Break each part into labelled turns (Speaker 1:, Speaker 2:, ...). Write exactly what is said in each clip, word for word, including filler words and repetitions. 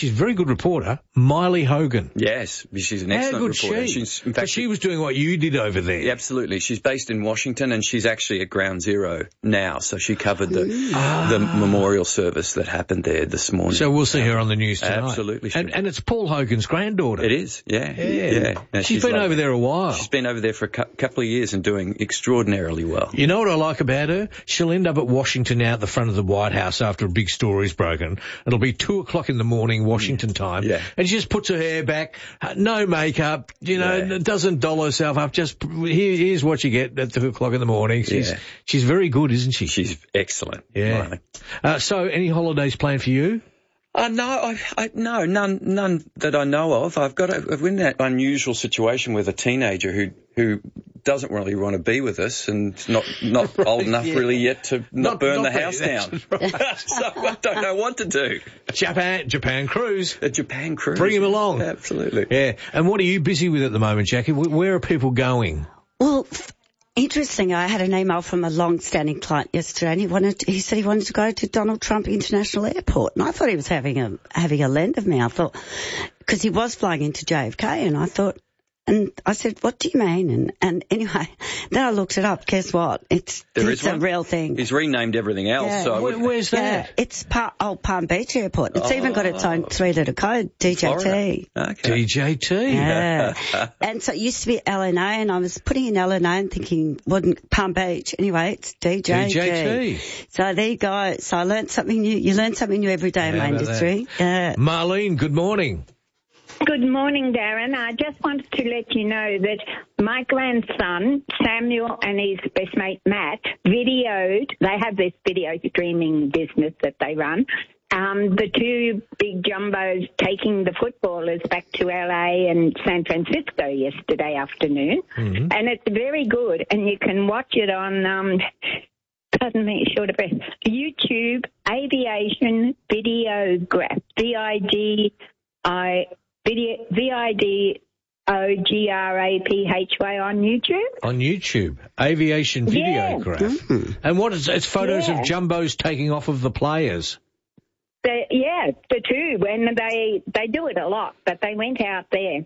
Speaker 1: She's a very good reporter, Miley Hogan.
Speaker 2: Yes, she's an excellent
Speaker 1: How good
Speaker 2: reporter.
Speaker 1: she?
Speaker 2: She's, in fact,
Speaker 1: she was doing what you did over there.
Speaker 2: Yeah, absolutely. She's based in Washington, and she's actually at Ground Zero now. So she covered the
Speaker 1: ah.
Speaker 2: the memorial service that happened there this morning.
Speaker 1: So we'll see her on the news tonight.
Speaker 2: Absolutely.
Speaker 1: And, and it's Paul Hogan's granddaughter.
Speaker 2: It is, yeah.
Speaker 1: Yeah.
Speaker 2: yeah. Now,
Speaker 1: she's,
Speaker 2: she's
Speaker 1: been
Speaker 2: lovely.
Speaker 1: over there a while.
Speaker 2: She's been over there for a cu- couple of years and doing extraordinarily well.
Speaker 1: You know what I like about her? She'll end up at Washington now at the front of the White House after a big story's broken. It'll be two o'clock in the morning, Washington time.
Speaker 2: Yeah.
Speaker 1: And she just puts her hair back, no makeup, you know,
Speaker 2: Yeah.
Speaker 1: doesn't doll herself up. Just here, here's what you get at two o'clock in the morning. She's
Speaker 2: Yeah.
Speaker 1: she's very good, isn't she?
Speaker 2: She's excellent.
Speaker 1: Yeah.
Speaker 2: Right.
Speaker 1: Uh, so, any holidays planned for you?
Speaker 2: Uh, no, I, I, no, none, none that I know of. I've got a, I've in that unusual situation with a teenager who, who doesn't really want to be with us and not, not
Speaker 1: right,
Speaker 2: old enough
Speaker 1: yeah.
Speaker 2: really yet to not,
Speaker 1: Not-
Speaker 2: burn
Speaker 1: not
Speaker 2: the
Speaker 1: be-
Speaker 2: house
Speaker 1: that's
Speaker 2: down.
Speaker 1: right.
Speaker 2: So I don't know what to do.
Speaker 1: Japan, Japan cruise.
Speaker 2: A Japan cruise.
Speaker 1: Bring him along.
Speaker 2: Absolutely.
Speaker 1: Yeah. And what are you busy with at the moment, Jackie? Wh- Where are people going?
Speaker 3: Well, f- interesting. I had an email from a long-standing client yesterday, and he wanted. To, he said he wanted to go to Donald Trump International Airport, and I thought he was having a having a lend of me. I thought because he was flying into J F K, and I thought. And I said, what do you mean? And, and anyway, then I looked it up. Guess what? It's,
Speaker 2: There
Speaker 3: it's
Speaker 2: is
Speaker 3: a
Speaker 2: one?
Speaker 3: real thing.
Speaker 2: He's renamed everything else.
Speaker 3: Yeah.
Speaker 2: So I
Speaker 1: Where,
Speaker 2: would,
Speaker 1: where's
Speaker 3: Yeah,
Speaker 1: that?
Speaker 3: it's pa- Old Palm Beach Airport. It's
Speaker 2: Oh.
Speaker 3: even got its own three-letter code, D J T.
Speaker 2: Florida. Okay.
Speaker 1: D J T.
Speaker 3: Yeah. And so it used to be L N A, and I was putting in L N A and thinking, wasn't Palm Beach. Anyway, it's D J T.
Speaker 1: D J T.
Speaker 3: So there you go. So I learned something new. You learn something new every day in
Speaker 1: How
Speaker 3: my
Speaker 1: about
Speaker 3: industry. Yeah.
Speaker 1: Marlene, good morning.
Speaker 4: Good morning, Darren. I just wanted to let you know that my grandson, Samuel, and his best mate, Matt, videoed, they have this video streaming business that they run, um, the two big jumbos taking the footballers back to L A and San Francisco yesterday afternoon.
Speaker 1: Mm-hmm.
Speaker 4: And it's very good, and you can watch it on, um, pardon me, short of breath, YouTube, Aviation Videograph, V I D I... Video, V I D O G R A P H Y on YouTube.
Speaker 1: On YouTube. Aviation
Speaker 4: Yeah.
Speaker 1: Videograph.
Speaker 3: Mm.
Speaker 1: And what is it's photos
Speaker 4: Yeah.
Speaker 1: of jumbos taking off of the players.
Speaker 4: The, yeah, the two, when they, they do it a lot, but they went out there,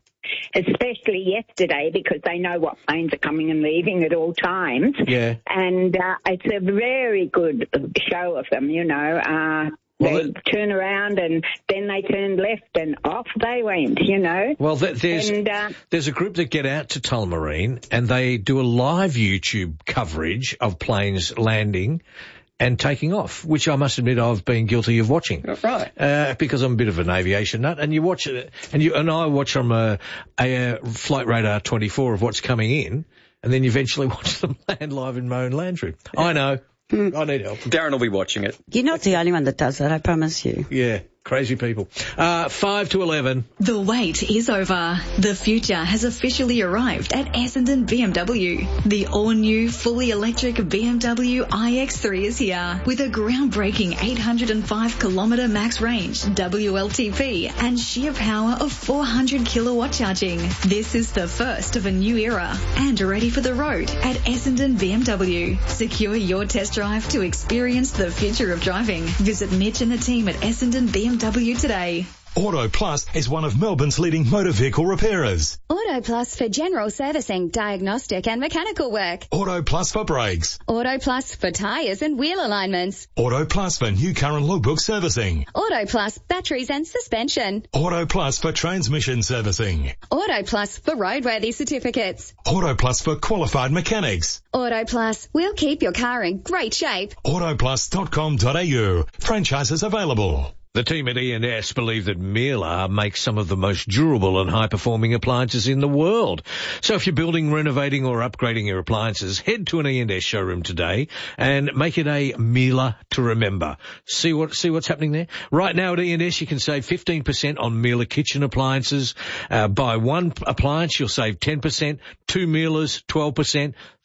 Speaker 4: especially yesterday, because they know what planes are coming and leaving at all times.
Speaker 1: Yeah.
Speaker 4: And uh, it's a very good show of them, you know. Uh,
Speaker 1: Well,
Speaker 4: they turn around and then they turned left and off they went, you know.
Speaker 1: Well, th- there's
Speaker 4: And, uh,
Speaker 1: there's a group that get out to Tullamarine and they do a live YouTube coverage of planes landing and taking off, which I must admit I've been guilty of watching.
Speaker 2: Right.
Speaker 1: Uh, because I'm a bit of an aviation nut, and you watch it, and you and I watch from a, a, a Flight Radar twenty-four of what's coming in, and then you eventually watch them land live in my own Landry. Yeah. I know. Mm. I need help.
Speaker 2: Darren will be watching it.
Speaker 3: You're not the only one that does that, I promise you.
Speaker 1: Yeah. Crazy people. Uh, five to eleven.
Speaker 5: The wait is over. The future has officially arrived at Essendon B M W. The all-new, fully electric B M W i X three is here with a groundbreaking eight hundred five kilometre max range, W L T P, and sheer power of four hundred kilowatt charging. This is the first of a new era and ready for the road at Essendon B M W. Secure your test drive to experience the future of driving. Visit Mitch and the team at Essendon B M W today.
Speaker 6: Auto Plus is one of Melbourne's leading motor vehicle repairers.
Speaker 7: Auto Plus for general servicing, diagnostic and mechanical work.
Speaker 6: Auto Plus for brakes.
Speaker 7: Auto Plus for tyres and wheel alignments.
Speaker 6: Auto Plus for new car and logbook servicing.
Speaker 7: Auto Plus batteries and suspension.
Speaker 6: Auto Plus for transmission servicing.
Speaker 7: Auto Plus for roadworthy certificates.
Speaker 6: Auto Plus for qualified mechanics.
Speaker 7: Auto Plus, we'll keep your car in great shape.
Speaker 6: auto plus dot com dot a u. Franchises available.
Speaker 1: The team at E and S believe that Miele makes some of the most durable and high-performing appliances in the world. So if you're building, renovating or upgrading your appliances, head to an E and S showroom today and make it a Miele to remember. See what, see what's happening there? Right now at E and S you can save fifteen percent on Miele kitchen appliances. Uh, buy one appliance, you'll save ten percent. Two Miele's, twelve percent.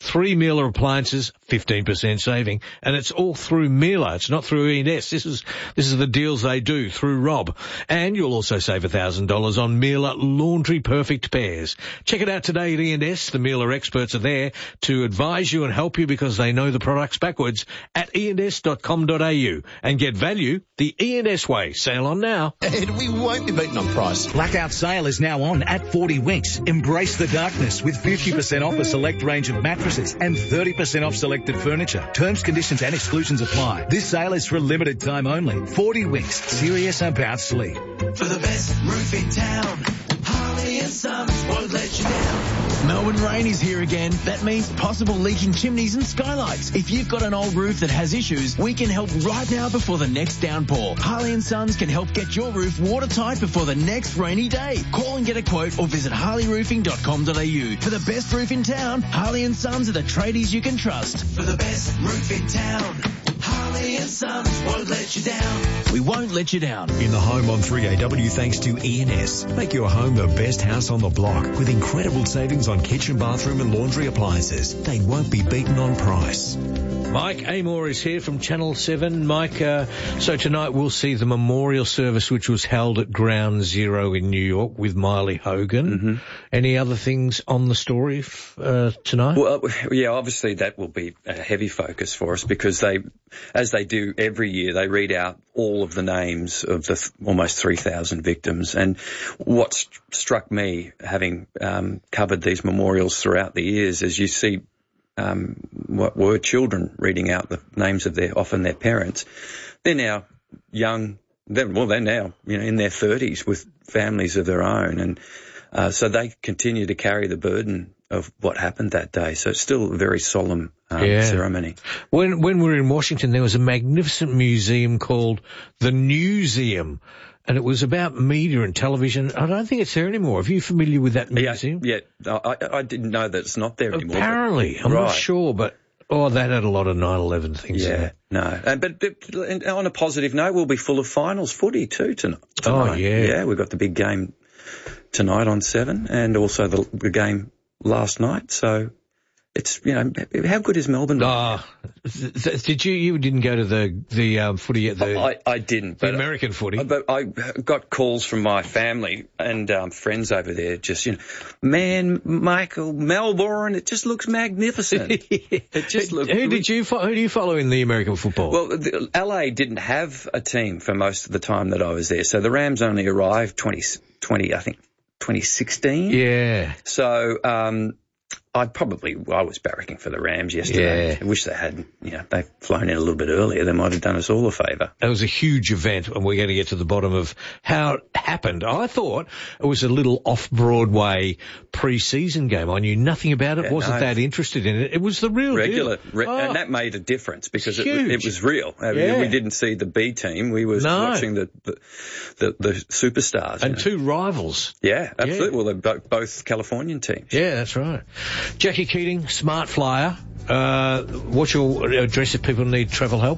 Speaker 1: Three Miele appliances, fifteen percent saving, and it's all through Miele. It's not through E and S. This is, this is the deals they do through Rob. And you'll also save one thousand dollars on Miele Laundry Perfect Pairs. Check it out today at E and S. The Miele experts are there to advise you and help you because they know the products backwards at e and s dot com dot a u. And get value the E and S way. Sale on now.
Speaker 8: And we won't be beaten on price.
Speaker 9: Blackout sale is now on at forty Winks. Embrace the darkness with fifty percent off a select range of mattresses and thirty percent off selected furniture. Terms, conditions and exclusions apply. This sale is for a limited time only. forty Winks. Serious about sleep.
Speaker 8: For the best roof in town, Harley and Sons won't let you down. Melbourne rain is here again. That means possible leaking chimneys and skylights. If you've got an old roof that has issues, we can help right now before the next downpour. Harley and Sons can help get your roof watertight before the next rainy day. Call and get a quote or visit harley roofing dot com dot a u. For the best roof in town, Harley and Sons are the tradies you can trust. For the best roof in town, Harley and Sons won't let you down. We won't let you down.
Speaker 6: In the home on three A W thanks to E and S. Make your home the best house on the block with incredible savings on kitchen, bathroom and laundry appliances. They won't be beaten on price.
Speaker 1: Mike Amor is here from Channel seven. Mike, uh, so tonight we'll see the memorial service which was held at Ground Zero in New York with Miley Hogan.
Speaker 2: Mm-hmm.
Speaker 1: Any other things on the story uh, tonight?
Speaker 2: Well, yeah, obviously that will be a heavy focus for us because they, as they do every year, they read out all of the names of the th- almost three thousand victims. And what st- struck me, having um, covered these memorials throughout the years, is you see Um, what were children reading out the names of their, often their parents. They're now young, they're, well, they're now, you know, in their thirties with families of their own. And, uh, so they continue to carry the burden of what happened that day. So it's still a very solemn, um,
Speaker 1: yeah.
Speaker 2: ceremony.
Speaker 1: When, when we were in Washington, there was a magnificent museum called the Newseum. And it was about media and television. I don't think it's there anymore. Are you familiar with that museum?
Speaker 2: Yeah, yeah. I, I didn't know that it's not there anymore.
Speaker 1: Apparently.
Speaker 2: But,
Speaker 1: I'm
Speaker 2: right.
Speaker 1: not sure, but, oh, that had a lot of nine eleven things
Speaker 2: yeah,
Speaker 1: in it.
Speaker 2: no. Uh, but, but and on a positive note, we'll be full of finals footy too tonight. tonight.
Speaker 1: Oh, yeah.
Speaker 2: Yeah, we've got the big game tonight on seven and also the, the game last night. So it's, you know, how good is Melbourne?
Speaker 1: Ah, th- th- did you, you didn't go to the, the, um, footy at the,
Speaker 2: I, I didn't,
Speaker 1: the
Speaker 2: but
Speaker 1: American footy.
Speaker 2: But I got calls from my family and, um, friends over there just, you know, man, Michael, Melbourne, it just looks magnificent. It just looks.
Speaker 1: Who did you, fo- who do you follow in the American football?
Speaker 2: Well, the, L A didn't have a team for most of the time that I was there. So the Rams only arrived twenty, twenty, I think, twenty sixteen.
Speaker 1: Yeah.
Speaker 2: So, um, I probably, I was barracking for the Rams yesterday.
Speaker 1: Yeah.
Speaker 2: I wish they had, you know, they've flown in a little bit earlier. They might have done us all a favour.
Speaker 1: It was a huge event, and we're going to get to the bottom of how it happened. I thought it was a little off-Broadway pre-season game. I knew nothing about it,
Speaker 2: Yeah,
Speaker 1: wasn't
Speaker 2: no.
Speaker 1: that interested in it. It was the real
Speaker 2: Regular,
Speaker 1: deal.
Speaker 2: re-
Speaker 1: Oh,
Speaker 2: and that made a difference because it,
Speaker 1: huge.
Speaker 2: it was real. I mean,
Speaker 1: Yeah.
Speaker 2: we didn't see the B team. We were
Speaker 1: No.
Speaker 2: watching the the, the, the superstars.
Speaker 1: and
Speaker 2: you know.
Speaker 1: two rivals.
Speaker 2: Yeah, absolutely. Well, they're bo- both Californian teams.
Speaker 1: Yeah, that's right. Jackie Keating, Smart Flyer. Uh, what's your address if people need travel help?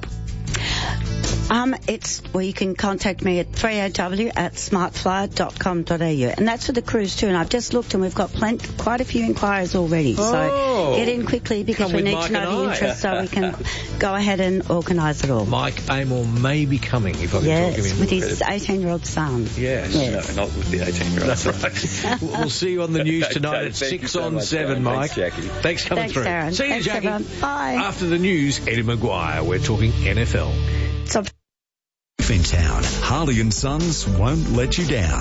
Speaker 3: Um, it's, well, you can contact me at three A W at smartflyer dot com dot a u. And that's for the cruise too. And I've just looked and we've got plenty, quite a few inquiries already.
Speaker 1: Oh.
Speaker 3: So get in quickly because
Speaker 1: Come
Speaker 3: we
Speaker 1: with
Speaker 3: need
Speaker 1: Mike
Speaker 3: to know
Speaker 1: and
Speaker 3: the
Speaker 1: I.
Speaker 3: interest so we can go ahead and organise it all.
Speaker 1: Mike Amor may be coming, if I can
Speaker 3: Yes,
Speaker 1: talk him
Speaker 3: with
Speaker 1: in.
Speaker 3: his eighteen-year-old son.
Speaker 1: Yes.
Speaker 3: Yes.
Speaker 2: No, not with the eighteen-year-old.
Speaker 1: That's right. We'll see you on the news tonight
Speaker 2: Okay,
Speaker 1: at
Speaker 2: thank you
Speaker 1: six
Speaker 2: so
Speaker 1: on
Speaker 2: much,
Speaker 1: seven,
Speaker 2: Darren.
Speaker 1: Mike.
Speaker 2: Thanks, Jackie.
Speaker 1: Thanks for coming
Speaker 3: Thanks,
Speaker 1: through.
Speaker 3: Darren.
Speaker 1: See you,
Speaker 3: Thanks,
Speaker 1: Jackie.
Speaker 3: everyone. Bye.
Speaker 1: After the news, Eddie Maguire. We're talking N F L.
Speaker 3: So
Speaker 6: In town, Harley and Sons won't let you down.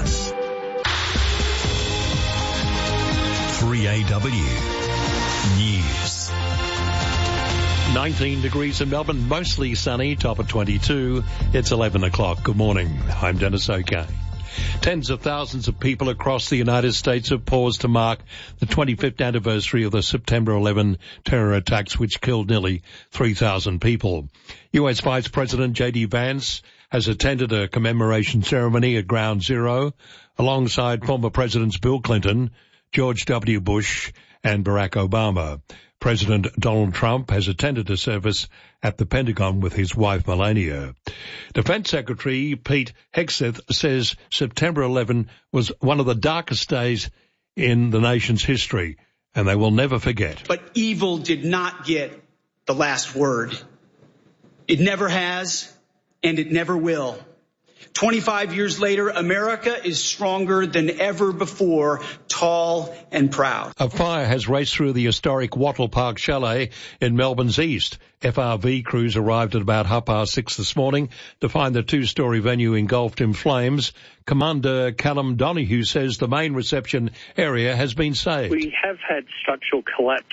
Speaker 6: three A W News.
Speaker 10: nineteen degrees in Melbourne, mostly sunny, top of twenty-two. It's eleven o'clock. Good morning. I'm Dennis O'Kane. Tens of thousands of people across the United States have paused to mark the twenty-fifth anniversary of the September eleventh terror attacks which killed nearly three thousand people. U S Vice President J D Vance has attended a commemoration ceremony at Ground Zero alongside former Presidents Bill Clinton, George W. Bush, and Barack Obama. President Donald Trump has attended a service at the Pentagon with his wife Melania. Defense Secretary Pete Hegseth says September eleventh was one of the darkest days in the nation's history and they will never forget.
Speaker 11: But evil did not get the last word. It never has, and it never will. twenty-five years later, America is stronger than ever before, tall and proud.
Speaker 10: A fire has raced through the historic Wattle Park Chalet in Melbourne's east. F R V crews arrived at about half past six this morning to find the two-storey venue engulfed in flames. Commander Callum Donoghue says the main reception area has been saved.
Speaker 12: We have had structural collapse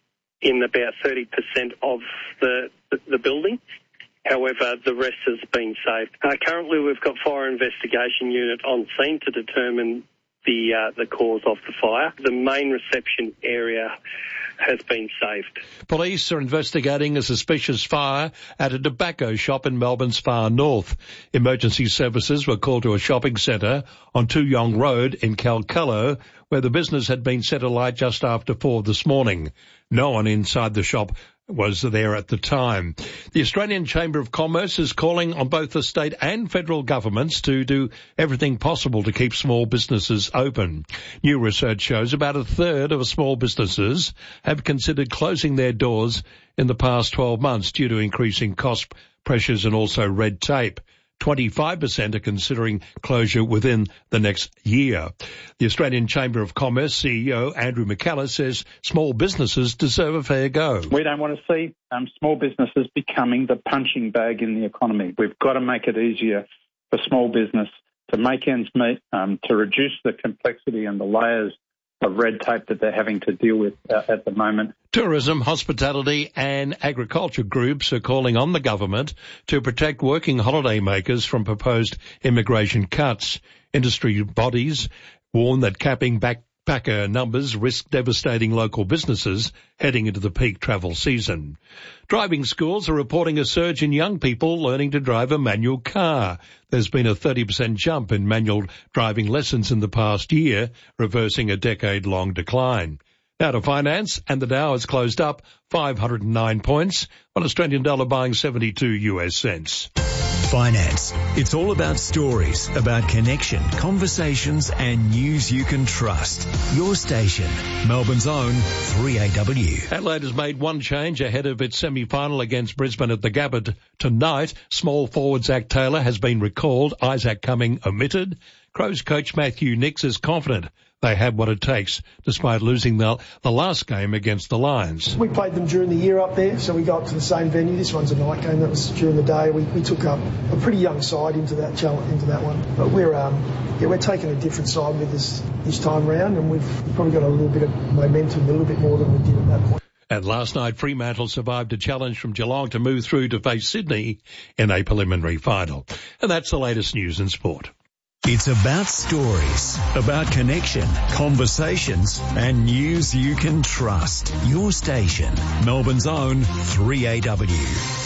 Speaker 12: in about thirty percent of the, the, the building. However, the rest has been saved. Uh, currently, we've got fire investigation unit on scene to determine the uh, the cause of the fire. The main reception area has been saved.
Speaker 10: Police are investigating a suspicious fire at a tobacco shop in Melbourne's far north. Emergency services were called to a shopping centre on Two Yong Road in Calcullo, where the business had been set alight just after four this morning. No one inside the shop was there at the time. The Australian Chamber of Commerce is calling on both the state and federal governments to do everything possible to keep small businesses open. New research shows about a third of small businesses have considered closing their doors in the past twelve months due to increasing cost pressures and also red tape. twenty-five percent are considering closure within the next year. The Australian Chamber of Commerce C E O Andrew McKellar says small businesses deserve a fair go.
Speaker 13: We don't want to see um, small businesses becoming the punching bag in the economy. We've got to make it easier for small business to make ends meet, um, to reduce the complexity and the layers of red tape that they're having to deal with uh, at the moment.
Speaker 10: Tourism, hospitality and agriculture groups are calling on the government to protect working holiday makers from proposed immigration cuts. Industry bodies warn that capping backpacker numbers risk devastating local businesses heading into the peak travel season. Driving schools are reporting a surge in young people learning to drive a manual car. There's been a thirty percent jump in manual driving lessons in the past year, reversing a decade-long decline. Now to finance, and the Dow has closed up five hundred nine points, on Australian dollar buying seventy-two US cents.
Speaker 6: Finance. It's all about stories, about connection, conversations and news you can trust. Your station, Melbourne's own three A W.
Speaker 10: Adelaide has made one change ahead of its semi-final against Brisbane at the Gabba tonight. Small forward Zach Taylor has been recalled, Isaac Cumming omitted. Crows coach Matthew Nicks is confident they have what it takes, despite losing the, the last game against the Lions.
Speaker 14: We played them during the year up there, so we got to the same venue. This one's a night game. That was during the day. We, we took up a pretty young side into that challenge, into that one. But we're um, yeah, we're taking a different side with us this time round, and we've probably got a little bit of momentum, a little bit more than we did at that point.
Speaker 10: And last night, Fremantle survived a challenge from Geelong to move through to face Sydney in a preliminary final. And that's the latest news in sport.
Speaker 6: It's about stories, about connection, conversations and news you can trust. Your station, Melbourne's own three A W.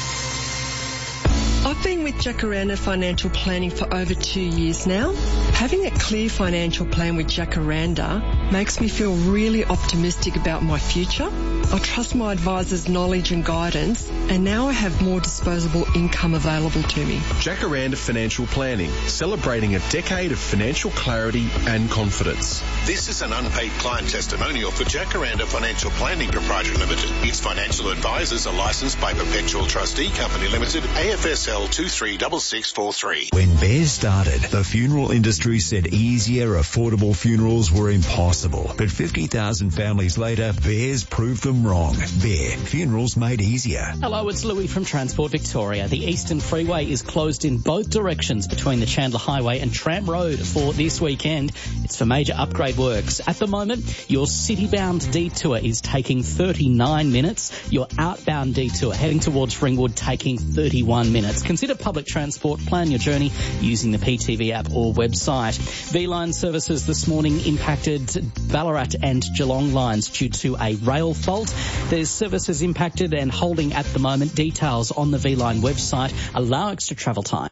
Speaker 15: I've been with Jacaranda Financial Planning for over two years now. Having a clear financial plan with Jacaranda makes me feel really optimistic about my future. I trust my advisor's knowledge and guidance, and now I have more disposable income available to me.
Speaker 16: Jacaranda Financial Planning, celebrating a decade of financial clarity and confidence.
Speaker 17: This is an unpaid client testimonial for Jacaranda Financial Planning Proprietary Limited. Its financial advisors are licensed by Perpetual Trustee Company Limited, A F S L two three six six four three.
Speaker 6: When Bears started, the funeral industry said easier, affordable funerals were impossible. But fifty thousand families later, Bears proved them wrong. Bear, funerals made easier.
Speaker 18: Hello, it's Louis from Transport Victoria. The Eastern Freeway is closed in both directions between the Chandler Highway and Tram Road for this weekend. It's for major upgrade works. At the moment, your city-bound detour is taking thirty-nine minutes. Your outbound detour heading towards Ringwood taking thirty-one minutes. Consider public transport. Plan your journey using the P T V app or website. V-Line services this morning impacted Ballarat and Geelong lines due to a rail fault. There's services impacted and holding at the moment. Details on the V-Line website. Allow extra travel time.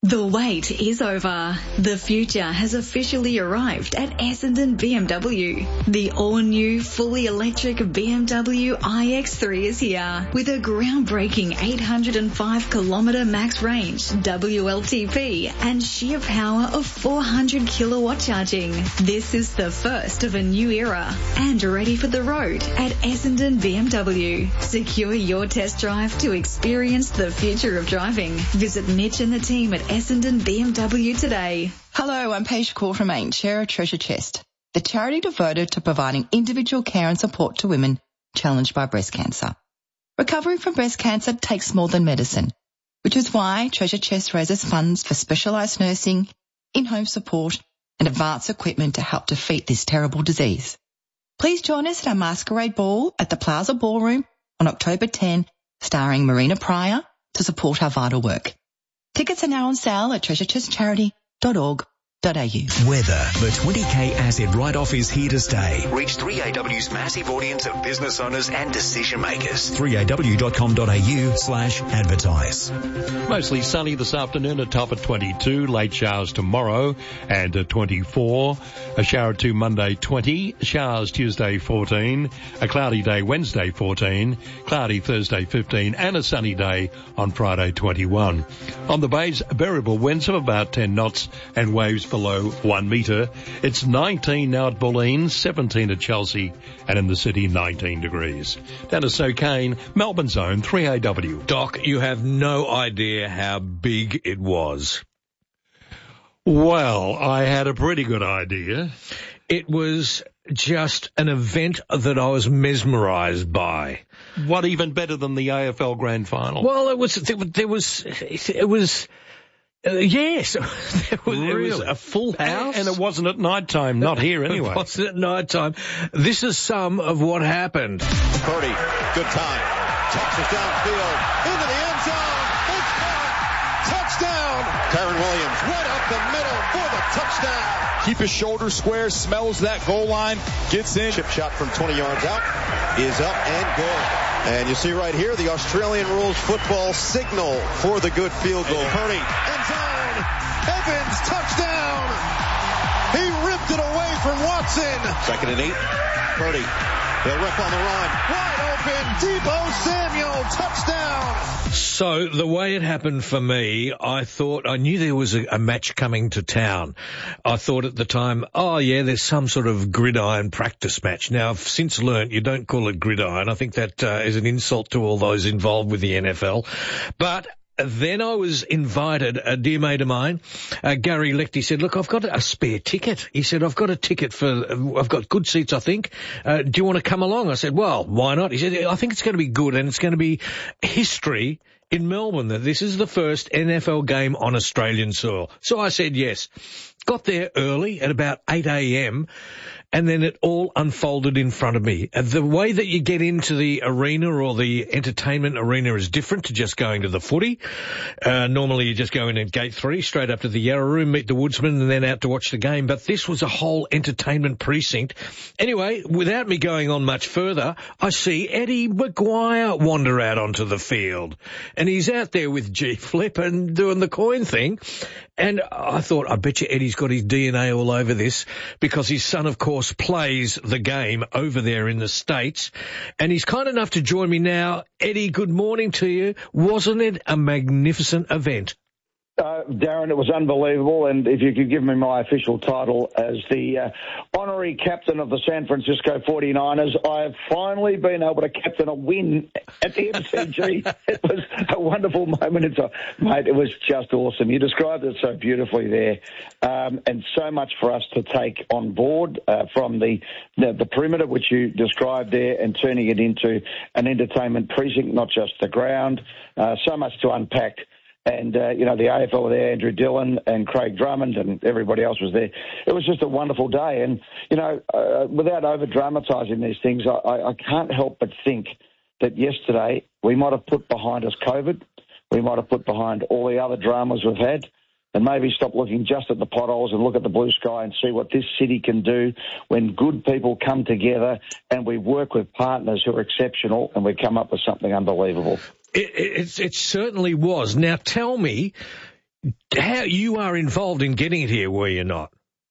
Speaker 5: The wait is over. The future has officially arrived at Essendon B M W. The all-new, fully electric B M W i X three is here with a groundbreaking eight hundred five kilometre max range, W L T P, and sheer power of four hundred kilowatt charging. This is the first of a new era and ready for the road at Essendon B M W. Secure your test drive to experience the future of driving. Visit Mitch and the team at Essendon B M W today.
Speaker 19: Hello, I'm Paige Quartermain, Chair of Treasure Chest, the charity devoted to providing individual care and support to women challenged by breast cancer. Recovering from breast cancer takes more than medicine, which is why Treasure Chest raises funds for specialised nursing, in-home support and advanced equipment to help defeat this terrible disease. Please join us at our Masquerade Ball at the Plaza Ballroom on October tenth, starring Marina Pryor, to support our vital work. Tickets are now on sale at treasure chest charity dot org dot a u.
Speaker 6: Weather. The twenty K asset write-off is here to stay.
Speaker 20: Reach three A W's massive audience of business owners and decision makers.
Speaker 6: three A W dot com dot a u slash advertise.
Speaker 10: Mostly sunny this afternoon, a top at twenty-two. Late showers tomorrow and at twenty-four. A shower or two Monday, twenty. Showers Tuesday, fourteen. A cloudy day Wednesday, fourteen. Cloudy Thursday, fifteen. And a sunny day on Friday, twenty-one. On the bays, variable winds of about ten knots and waves below one metre. It's nineteen now at Bulleen, seventeen at Chelsea, and in the city, nineteen degrees. Dennis O'Kane, Melbourne's own three A W.
Speaker 1: Doc, you have no idea how big it was.
Speaker 10: Well, I had a pretty good idea.
Speaker 1: It was just an event that I was mesmerised by.
Speaker 10: What, even better than the A F L Grand Final?
Speaker 1: Well, it was, there was, it was, Uh, yes, there was,
Speaker 10: really?
Speaker 1: It was a full house.
Speaker 10: And it wasn't at night time, not here anyway.
Speaker 1: It wasn't at night time. This is some of what happened.
Speaker 21: Purdy, good time. Touches downfield, into the end zone. It's caught. Touchdown. Kyron Williams right up the middle for the touchdown. Keep his shoulders square, smells that goal line, gets in. Chip shot from twenty yards out is up and good. And you see right here the Australian rules football signal for the good field goal. Purdy, end zone, Evans, touchdown. He ripped it away from Watson. Second and eight, Purdy, they'll rip on the run. Wide open, Deebo Samuel, touchdown.
Speaker 1: So the way it happened for me, I thought, I knew there was a, a match coming to town. I thought at the time, oh yeah, there's some sort of gridiron practice match. Now I've since learnt you don't call it gridiron. I think that uh, is an insult to all those involved with the N F L. But then I was invited, a dear mate of mine, uh, Gary Lecht, he said, look, I've got a spare ticket. He said, I've got a ticket for, I've got good seats, I think. Uh, do you want to come along? I said, well, why not? He said, I think it's going to be good and it's going to be history in Melbourne, that this is the first N F L game on Australian soil. So I said yes. Got there early at about eight a.m. and then it all unfolded in front of me. The way that you get into the arena or the entertainment arena is different to just going to the footy. Uh, normally you just go in at gate three, straight up to the Yarra Room, meet the Woodsman and then out to watch the game. But this was a whole entertainment precinct. Anyway, without me going on much further, I see Eddie Maguire wander out onto the field. And he's out there with G Flip and doing the coin thing. And I thought, I bet you Eddie's got his D N A all over this because his son, of course, plays the game over there in the States. And he's kind enough to join me now. Eddie, good morning to you. Wasn't it a magnificent event?
Speaker 22: Uh, Darren, it was unbelievable, and if you could give me my official title as the uh, honorary captain of the San Francisco forty-niners, I have finally been able to captain a win at the M C G. It was a wonderful moment in time. Mate, it was just awesome. You described it so beautifully there, um, and so much for us to take on board uh, from the, the, the perimeter, which you described there, and turning it into an entertainment precinct, not just the ground. Uh, so much to unpack. And, uh, you know, the A F L were there, Andrew Dillon and Craig Drummond and everybody else was there. It was just a wonderful day. And, you know, uh, without over-dramatising these things, I, I can't help but think that yesterday we might have put behind us COVID. We might have put behind all the other dramas we've had and maybe stop looking just at the potholes and look at the blue sky and see what this city can do when good people come together and we work with partners who are exceptional and we come up with something unbelievable.
Speaker 1: It, it, it certainly was. Now tell me, How you are involved in getting it here, were you not?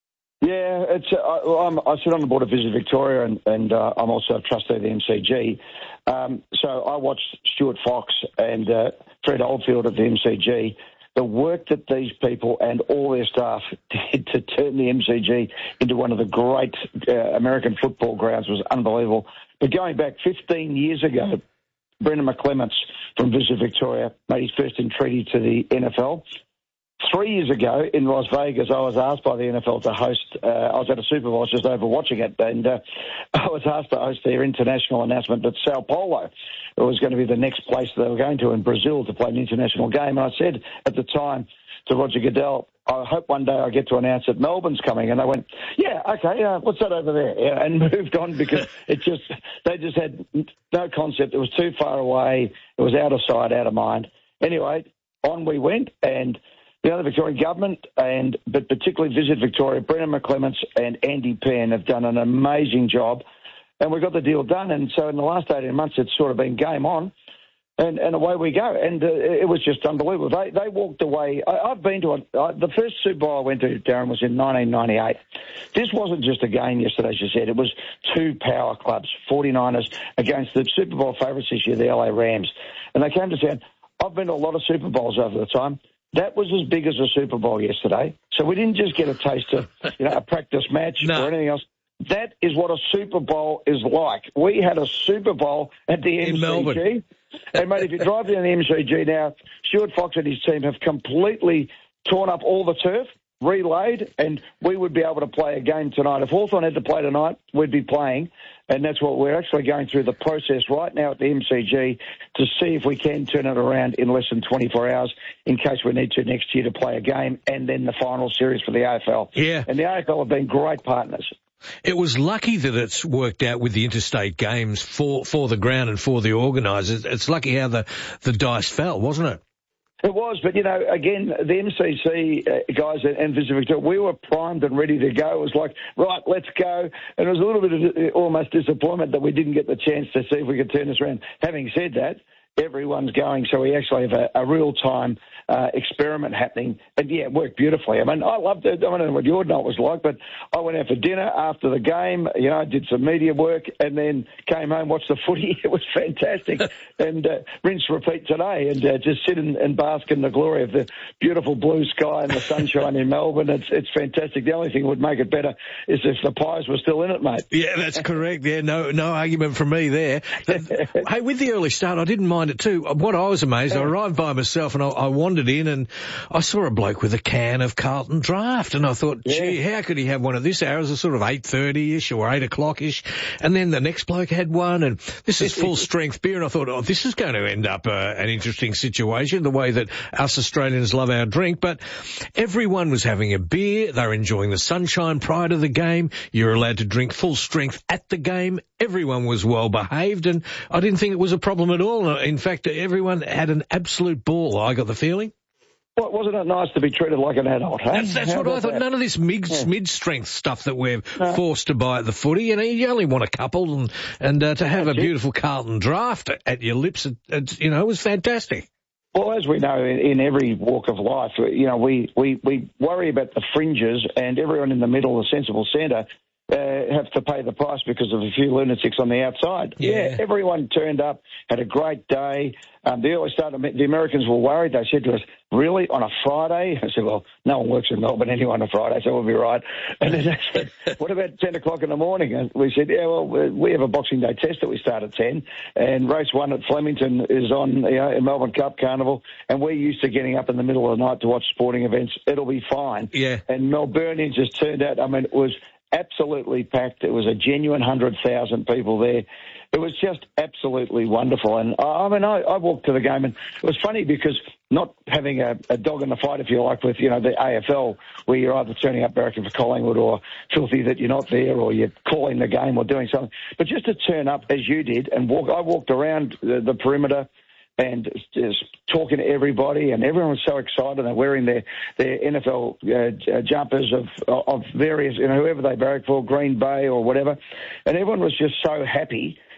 Speaker 22: Yeah, it's. Uh, I'm, I sit on the board of Visit Victoria, and, and uh, I'm also a trustee of the M C G. Um, so I watched Stuart Fox and uh, Fred Oldfield at the M C G. The work that these people and all their staff did to turn the M C G into one of the great uh, American football grounds was unbelievable. But going back fifteen years ago, Brendan McClements from Visit Victoria made his first entreaty to the N F L. Three years ago in Las Vegas, I was asked by the N F L to host, uh, I was at a Super Bowl, I was just over watching it, and uh, I was asked to host their international announcement at Sao Paulo. It was going to be the next place they were going to in Brazil to play an international game. And I said at the time to Roger Goodell, I hope one day I get to announce that Melbourne's coming. And they went, yeah, okay, uh, what's that over there? Yeah, and moved on because it just, they just had no concept. It was too far away. It was out of sight, out of mind. Anyway, on we went, and the other Victorian government, and but particularly Visit Victoria, Brendan McClements and Andy Penn have done an amazing job, and we got the deal done. And so in the last eighteen months, it's sort of been game on, and, and away we go. And uh, it was just unbelievable. They they walked away. I, I've been to a, uh, the first Super Bowl I went to, Darren, was in nineteen ninety-eight. This wasn't just a game yesterday, as you said. It was two power clubs, forty-niners against the Super Bowl favourites this year, the L A Rams. And they came to town. I've been to a lot of Super Bowls over the time. That was as big as a Super Bowl yesterday. So we didn't just get a taste of, you know, a practice match no. or anything else. That is what a Super Bowl is like. We had a Super Bowl at the M C G.
Speaker 1: In Melbourne.
Speaker 22: And, mate, if you drive down the M C G now, Stuart Fox and his team have completely torn up all the turf, relayed, and we would be able to play a game tonight. If Hawthorn had to play tonight, we'd be playing. And that's what we're actually going through the process right now at the M C G to see if we can turn it around in less than twenty-four hours in case we need to next year to play a game and then the final series for the A F L.
Speaker 1: Yeah.
Speaker 22: And the A F L have been great partners.
Speaker 1: It was lucky that it's worked out with the interstate games for, for the ground and for the organisers. It's lucky how the, the dice fell, wasn't it?
Speaker 22: It was, but, you know, again, the M C C uh, guys and Visit Victoria, we were primed and ready to go. It was like, right, let's go. And it was a little bit of almost disappointment that we didn't get the chance to see if we could turn this around. Having said that, everyone's going, so we actually have a, a real-time uh, experiment happening. And, yeah, it worked beautifully. I mean, I loved it. I don't know what your night was like, but I went out for dinner after the game, you know, did some media work, and then came home, watched the footy. It was fantastic. and uh, rinse, repeat today, and uh, just sit and, and bask in the glory of the beautiful blue sky and the sunshine in Melbourne. It's it's fantastic. The only thing that would make it better is if the pies were still in it, mate.
Speaker 1: Yeah, that's correct. Yeah, no no argument from me there. Hey, with the early start, I didn't mind it too. What I was amazed, I arrived by myself and I, I wandered in and I saw a bloke with a can of Carlton Draft, and I thought, gee, yeah. how could he have one at this hour? It was sort of eight thirty-ish or eight o'clock-ish. And then the next bloke had one, and this is full-strength beer, and I thought, oh, this is going to end up uh, an interesting situation, the way that us Australians love our drink. But everyone was having a beer. They were enjoying the sunshine prior to the game. You're allowed to drink full-strength at the game. Everyone was well-behaved, and I didn't think it was a problem at all. In fact, everyone had an absolute ball, I got the feeling.
Speaker 22: Well, wasn't it nice to be treated like an adult, huh?
Speaker 1: That's, that's what I thought. That? None of this mid, yeah. mid-strength stuff that we're no. forced to buy at the footy. You know, you only want a couple, and, and uh, to have that's a beautiful it. Carlton Draft at your lips, it, it, you know, it was fantastic.
Speaker 22: Well, as we know, in, in every walk of life, you know, we, we, we worry about the fringes, and everyone in the middle, the sensible centre, Uh, have to pay the price because of a few lunatics on the outside.
Speaker 1: Yeah,
Speaker 22: yeah everyone turned up, had a great day. Um, the early start, the Americans were worried. They said to us, really, on a Friday? I said, well, no one works in Melbourne anyway on a Friday, so we'll be right. And then they said, what about ten o'clock in the morning? And we said, yeah, well, we have a Boxing Day test that we start at ten, and race one at Flemington is on, you know, in Melbourne Cup Carnival, and we're used to getting up in the middle of the night to watch sporting events. It'll be fine.
Speaker 1: Yeah.
Speaker 22: And Melburnians just turned out, I mean, it was absolutely packed. It was a genuine one hundred thousand people there. It was just absolutely wonderful. And, I mean, I, I walked to the game, and it was funny because not having a, a dog in the fight, if you like, with, you know, the A F L, where you're either turning up barracking for Collingwood or filthy that you're not there or you're calling the game or doing something. But just to turn up, as you did, and walk, I walked around the, the perimeter and just talking to everybody, and everyone was so excited. They're wearing their, their N F L uh, jumpers of of various, you know, whoever they barrack for, Green Bay or whatever, and everyone was just so happy.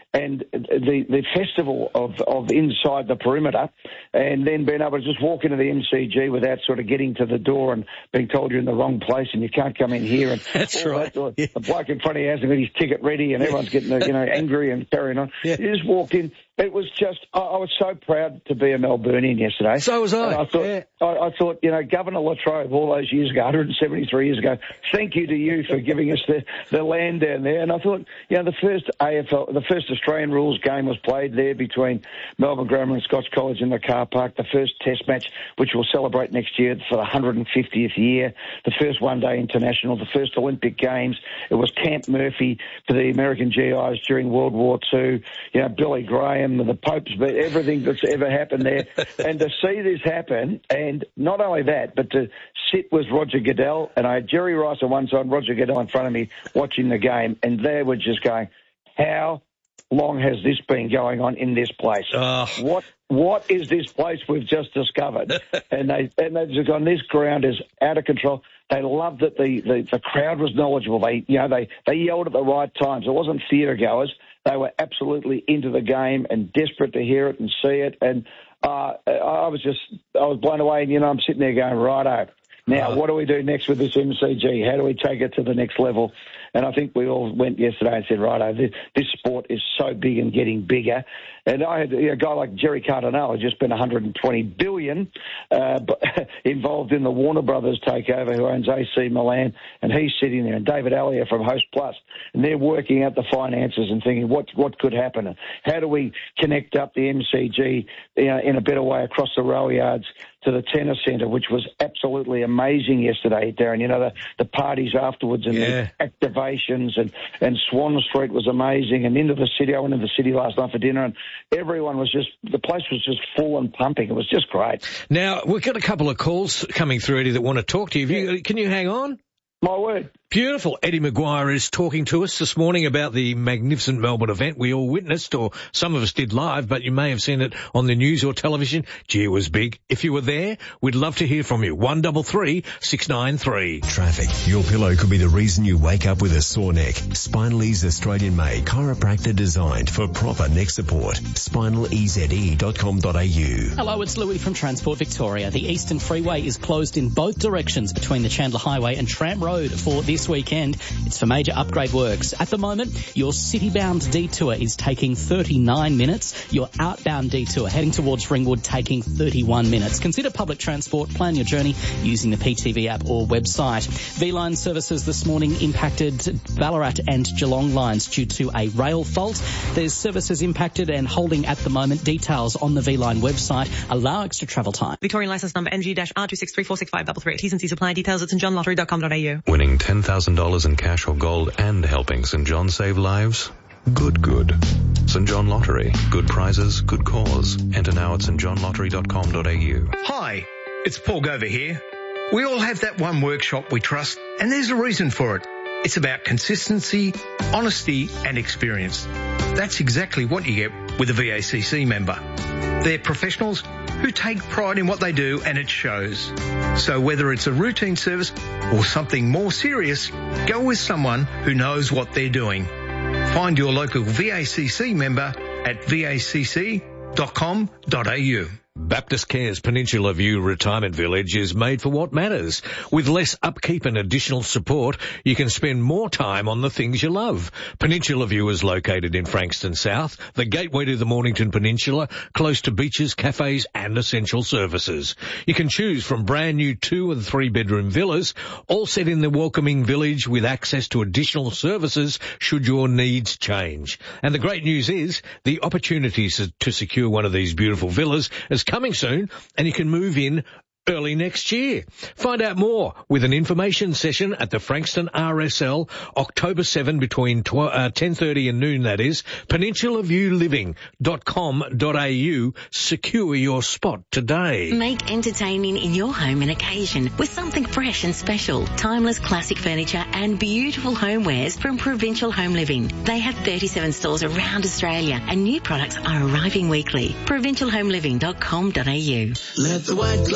Speaker 22: and the the festival of, of inside the perimeter, and then being able to just walk into the M C G without sort of getting to the door and being told you're in the wrong place and you can't come in here. And
Speaker 1: That's right.
Speaker 22: That,
Speaker 1: yeah.
Speaker 22: The bloke in front of you hasn't got his ticket ready, and everyone's getting you know angry and carrying on. Yeah. You just walked in. It was just, I, I was so proud to be a Melburnian yesterday.
Speaker 1: So was I.
Speaker 22: And I thought,
Speaker 1: yeah.
Speaker 22: I, I thought, you know, Governor Latrobe all those years ago, one hundred seventy-three years ago, thank you to you for giving us the, the land down there. And I thought, you know, the first A F L, the first Australian rules game was played there between Melbourne Grammar and Scots College in the car park. The first test match, which we'll celebrate next year for the one hundred fiftieth year. The first one-day international, the first Olympic Games. It was Camp Murphy for the American G Is during World War Two. You know, Billy Graham, the Popes, but everything that's ever happened there. And to see this happen, and not only that, but to sit with Roger Goodell, and I had Jerry Rice on one side and Roger Goodell in front of me watching the game, and they were just going, how long has this been going on in this place?
Speaker 1: Oh.
Speaker 22: What What is this place we've just discovered? and they and they've just gone, this ground is out of control. They loved that the, the, the crowd was knowledgeable. They you know they, they yelled at the right times. It wasn't theatre goers. They were absolutely into the game and desperate to hear it and see it. And uh, I was just I was blown away. And you know I'm sitting there going, righto. Now, what do we do next with this M C G? How do we take it to the next level? And I think we all went yesterday and said, righto, this, this sport is so big and getting bigger. And I had you know, a guy like Jerry Cardinale, who's just been one hundred twenty billion dollars uh, involved in the Warner Brothers takeover, who owns A C Milan, and he's sitting there, and David Allier from Host Plus, and they're working out the finances and thinking what what could happen, and how do we connect up the M C G you know, in a better way across the rail yards to the tennis centre, which was absolutely amazing yesterday, Darren. You know, the, the parties afterwards and
Speaker 1: yeah.
Speaker 22: the activations, and, and Swan Street was amazing, and into the city. I went into the city last night for dinner, and everyone was just, the place was just full and pumping. It was just great.
Speaker 1: Now, we've got a couple of calls coming through, Eddie, that want to talk to you. Have you can you hang on?
Speaker 22: My word.
Speaker 1: Beautiful. Eddie Maguire is talking to us this morning about the magnificent Melbourne event we all witnessed, or some of us did live, but you may have seen it on the news or television. Gee, it was big. If you were there, we'd love to hear from you. one three three, six nine three.
Speaker 6: Traffic. Your pillow could be the reason you wake up with a sore neck. Spinally's Australian-made chiropractor designed for proper neck support. spinal e z e dot com dot a u.
Speaker 18: Hello, it's Louis from Transport Victoria. The Eastern Freeway is closed in both directions between the Chandler Highway and Tram Road for this weekend. It's for major upgrade works. At the moment, your city-bound detour is taking thirty-nine minutes. Your outbound detour heading towards Ringwood taking thirty-one minutes. Consider public transport. Plan your journey using the P T V app or website. V-Line services this morning impacted Ballarat and Geelong lines due to a rail fault. There's services impacted and holding at the moment. Details on the V-Line website. Allow extra travel time.
Speaker 4: Victorian licence number M G R two six three four six five three three. T's and C's apply. Details at st john lottery dot com dot a u.
Speaker 7: Winning ten thousand dollars in cash or gold and helping St John save lives? Good, good. St John Lottery. Good prizes, good cause. Enter now at st john lottery dot com dot a u.
Speaker 23: Hi, it's Paul Gover here. We all have that one workshop we trust, and there's a reason for it. It's about consistency, honesty, and experience. That's exactly what you get with a V A C C member. They're professionals who take pride in what they do, and it shows. So whether it's a routine service or something more serious, go with someone who knows what they're doing. Find your local V A C C member at v a c c dot com dot a u.
Speaker 1: Baptist Care's Peninsula View Retirement Village is made for what matters. With less upkeep and additional support, you can spend more time on the things you love. Peninsula View is located in Frankston South, the gateway to the Mornington Peninsula, close to beaches, cafes and essential services. You can choose from brand new two and three bedroom villas, all set in the welcoming village with access to additional services should your needs change. And the great news is the opportunities to secure one of these beautiful villas is coming soon, and you can move in early next year. Find out more with an information session at the Frankston R S L, October seventh between ten thirty and noon, that is. peninsula view living dot com dot a u. Secure your spot today.
Speaker 24: Make entertaining in your home an occasion with something fresh and special. Timeless classic furniture and beautiful homewares from Provincial Home Living. They have thirty-seven stores around Australia and new products are arriving weekly. provincial home living dot com dot a u.
Speaker 25: Let the white glove move.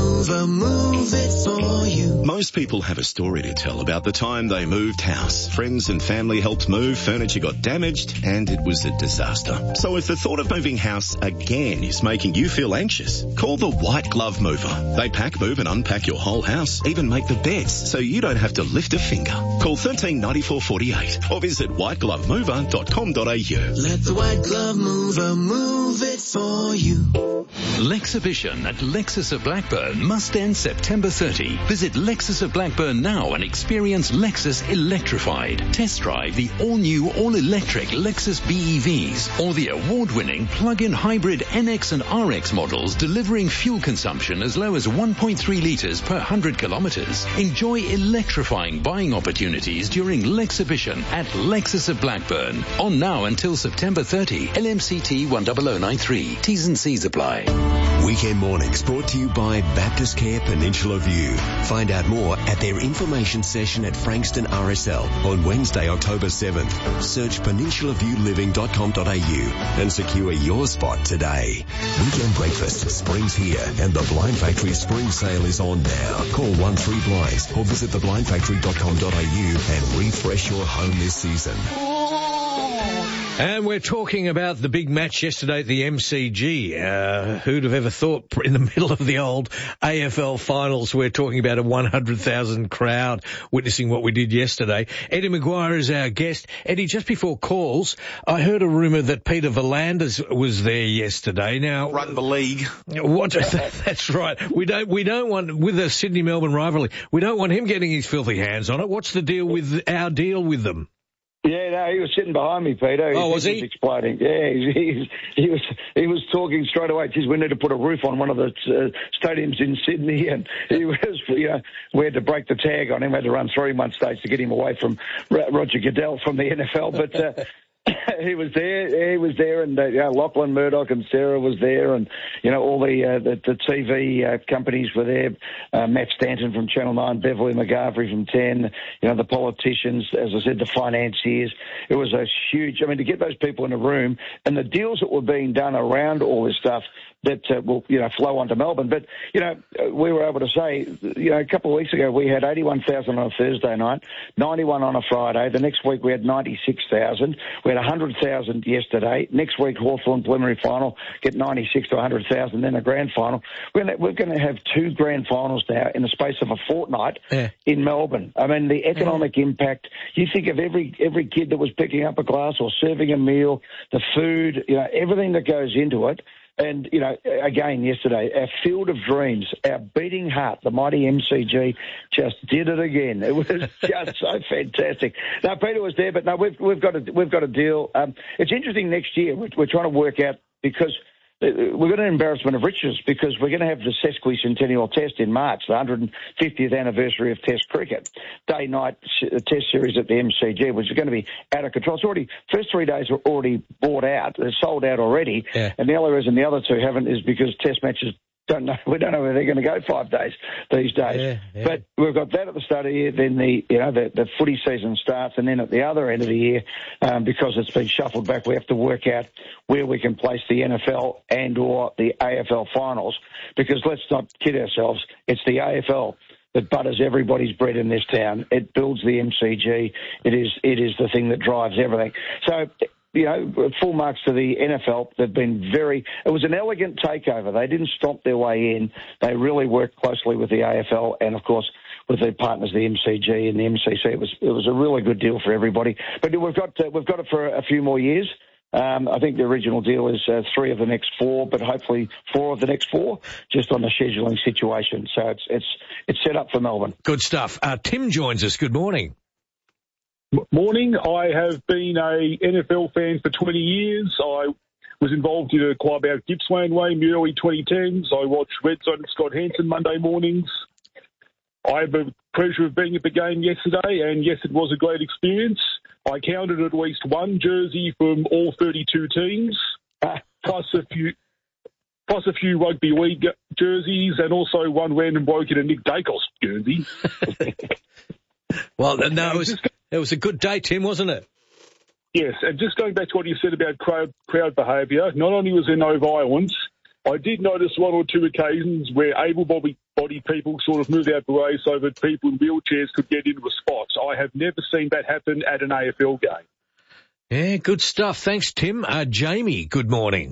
Speaker 2: Mover, move it for you.
Speaker 3: Most people have a story to tell about the time they moved house. Friends and family helped move, furniture got damaged, and it was a disaster. So if the thought of moving house again is making you feel anxious, call the White Glove Mover. They pack, move and unpack your whole house, even make the beds, so you don't have to lift a finger. Call thirteen ninety-four forty-eight or visit white glove mover dot com dot a u.
Speaker 2: Let the White Glove Mover move it for you.
Speaker 8: Lexhibition at Lexus of Blackburn must end September thirtieth. Visit Lexus of Blackburn now and experience Lexus electrified. Test drive the all-new, all-electric Lexus B E Vs or the award-winning plug-in hybrid N X and R X models delivering fuel consumption as low as one point three litres per one hundred kilometres. Enjoy electrifying buying opportunities during Lexhibition at Lexus of Blackburn. On now until September thirtieth. L M C T one zero zero nine three. T's and C's apply.
Speaker 6: Weekend Mornings brought to you by Baptist Care Peninsula View. Find out more at their information session at Frankston R S L on Wednesday, October seventh. Search peninsula view living dot com dot a u and secure your spot today. Weekend Breakfast springs here and the Blind Factory Spring Sale is on now. Call one three blinds or visit the blind factory dot com dot a u and refresh your home this season.
Speaker 1: And we're talking about the big match yesterday at the M C G. Uh, who'd have ever thought in the middle of the old A F L finals we're talking about a one hundred thousand crowd witnessing what we did yesterday. Eddie Maguire is our guest. Eddie, just before calls, I heard a rumour that Peter V'landers was there yesterday. Now,
Speaker 9: run the league.
Speaker 1: What? That's right. We don't, we don't want, with the Sydney-Melbourne rivalry, we don't want him getting his filthy hands on it. What's the deal with our deal with them?
Speaker 22: Yeah, no, he was sitting behind me, Peter.
Speaker 1: Oh, was he?
Speaker 22: He was exploding. Yeah, he, he, he was he was talking straight away. Geez, we need to put a roof on one of the uh, stadiums in Sydney, and he was, you know, we had to break the tag on him. We had to run three month stage to get him away from Roger Goodell from the N F L, but. Uh, He was there, he was there, and uh, you know, Lachlan Murdoch and Sarah was there, and you know all the uh, the, the T V uh, companies were there. Uh, Matt Stanton from Channel Nine, Beverly McGarvey from Ten, you know the politicians, as I said, the financiers. It was a huge. I mean, to get those people in a room and the deals that were being done around all this stuff that uh, will you know flow onto Melbourne. But you know we were able to say, you know, a couple of weeks ago we had eighty-one thousand on a Thursday night, ninety-one on a Friday. The next week we had ninety-six thousand. We had one hundred thousand yesterday. Next week, Hawthorn preliminary final, get ninety-six to one hundred thousand, then a grand final. We're going, to, we're going to have two grand finals now in the space of a fortnight yeah. in Melbourne. I mean, the economic yeah. impact, you think of every every kid that was picking up a glass or serving a meal, the food, you know, everything that goes into it. And, you know, again, yesterday, our field of dreams, our beating heart, the mighty M C G just did it again. It was just so fantastic. Now, Peter was there, but no, we've, we've got a, we've got a deal. Um, it's interesting next year. We're, we're trying to work out because we've got an embarrassment of riches because we're going to have the sesquicentennial test in March, the one hundred fiftieth anniversary of Test cricket, day-night test series at the M C G, which is going to be out of control. It's already, first three days are already bought out. They're sold out already. Yeah. And the only reason the other two haven't is because test matches don't know, we don't know where they're going to go five days these days. Yeah, yeah. But we've got that at the start of the year, then the, you know, the, the footy season starts, and then at the other end of the year, um, because it's been shuffled back, we have to work out where we can place the N F L and or the A F L finals, because let's not kid ourselves, it's the A F L that butters everybody's bread in this town. It builds the M C G. It is, it is the thing that drives everything. So, you know, full marks to the N F L. They've been very, it was an elegant takeover. They didn't stomp their way in. They really worked closely with the A F L and, of course, with their partners, the M C G and the M C C. It was, it was a really good deal for everybody. But we've got, uh, we've got it for a few more years. Um, I think the original deal is uh, three of the next four, but hopefully four of the next four, just on the scheduling situation. So it's, it's, it's set up for Melbourne.
Speaker 1: Good stuff. Uh, Tim joins us. Good morning.
Speaker 25: Morning. I have been a N F L fan for twenty years. I was involved in a club out Gippsland Way in the early twenty tens. I watched Red Zone and Scott Hansen Monday mornings. I have the pleasure of being at the game yesterday, and yes, it was a great experience. I counted at least one jersey from all thirty-two teams, plus a few plus a few rugby league jerseys, and also one random bloke in a Nick Dacos jersey.
Speaker 1: Well, no, it was, it was a good day, Tim, wasn't it?
Speaker 25: Yes, and just going back to what you said about crowd, crowd behaviour, not only was there no violence, I did notice one or two occasions where able-bodied able-bodied people sort of move out the way so that people in wheelchairs could get into the spots. I have never seen that happen at an A F L game.
Speaker 1: Yeah, good stuff. Thanks, Tim. Uh, Jamie, good morning.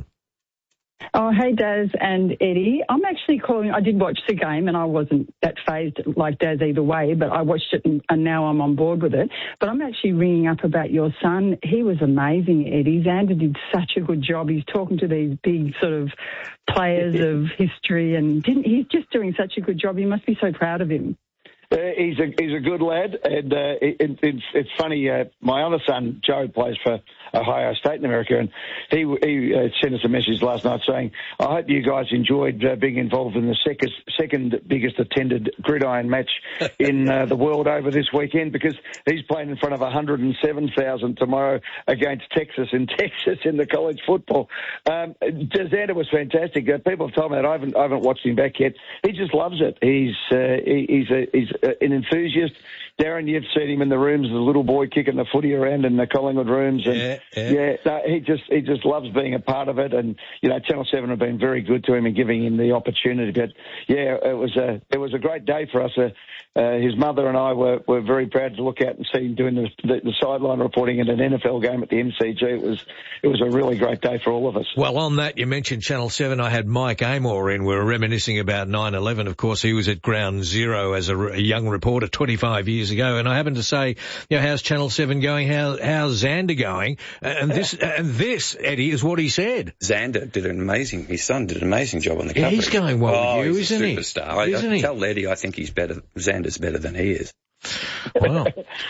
Speaker 9: Oh, hey, Daz and Eddie. I'm actually calling. I did watch the game, and I wasn't that phased like Daz either way, but I watched it, and, and now I'm on board with it. But I'm actually ringing up about your son. He was amazing, Eddie. Xander did such a good job. He's talking to these big sort of players of history, and didn't, he's just doing such a good job. You must be so proud of him.
Speaker 22: Uh, he's a he's a good lad, and uh, it, it, it's it's funny. Uh, my other son Joe plays for Ohio State in America, and he he uh, sent us a message last night saying, "I hope you guys enjoyed uh, being involved in the second second biggest attended gridiron match in uh, the world over this weekend, because he's playing in front of one hundred seven thousand tomorrow against Texas in Texas in the college football." Um, Xander was fantastic. Uh, people have told me that. I haven't I haven't watched him back yet. He just loves it. He's uh, he, he's a, he's an enthusiast. Darren, you've seen him in the rooms as a little boy kicking the footy around in the Collingwood rooms, and
Speaker 1: yeah, yeah.
Speaker 22: yeah no, he just he just loves being a part of it. And you know, Channel Seven have been very good to him and giving him the opportunity. But yeah, it was a it was a great day for us. Uh, uh, his mother and I were, were very proud to look out and see him doing the, the, the sideline reporting at an N F L game at the M C G. It was it was a really great day for all of us.
Speaker 1: Well, on that, you mentioned Channel Seven. I had Mike Amor in. We were reminiscing about nine eleven. Of course, he was at Ground Zero as a, a young reporter twenty-five years ago, and I happened to say, you know, how's Channel Seven going? How how's Xander going? And this and this, Eddie, is what he said.
Speaker 11: Xander did an amazing. His son did an amazing job on the
Speaker 1: yeah,
Speaker 11: coverage.
Speaker 1: He's going well
Speaker 11: oh,
Speaker 1: with you,
Speaker 11: he's
Speaker 1: isn't
Speaker 11: a
Speaker 1: he?
Speaker 11: Superstar.
Speaker 1: Isn't
Speaker 11: I,
Speaker 1: he?
Speaker 11: I tell Eddie, I think he's better. Xander's better than he is.
Speaker 1: Wow.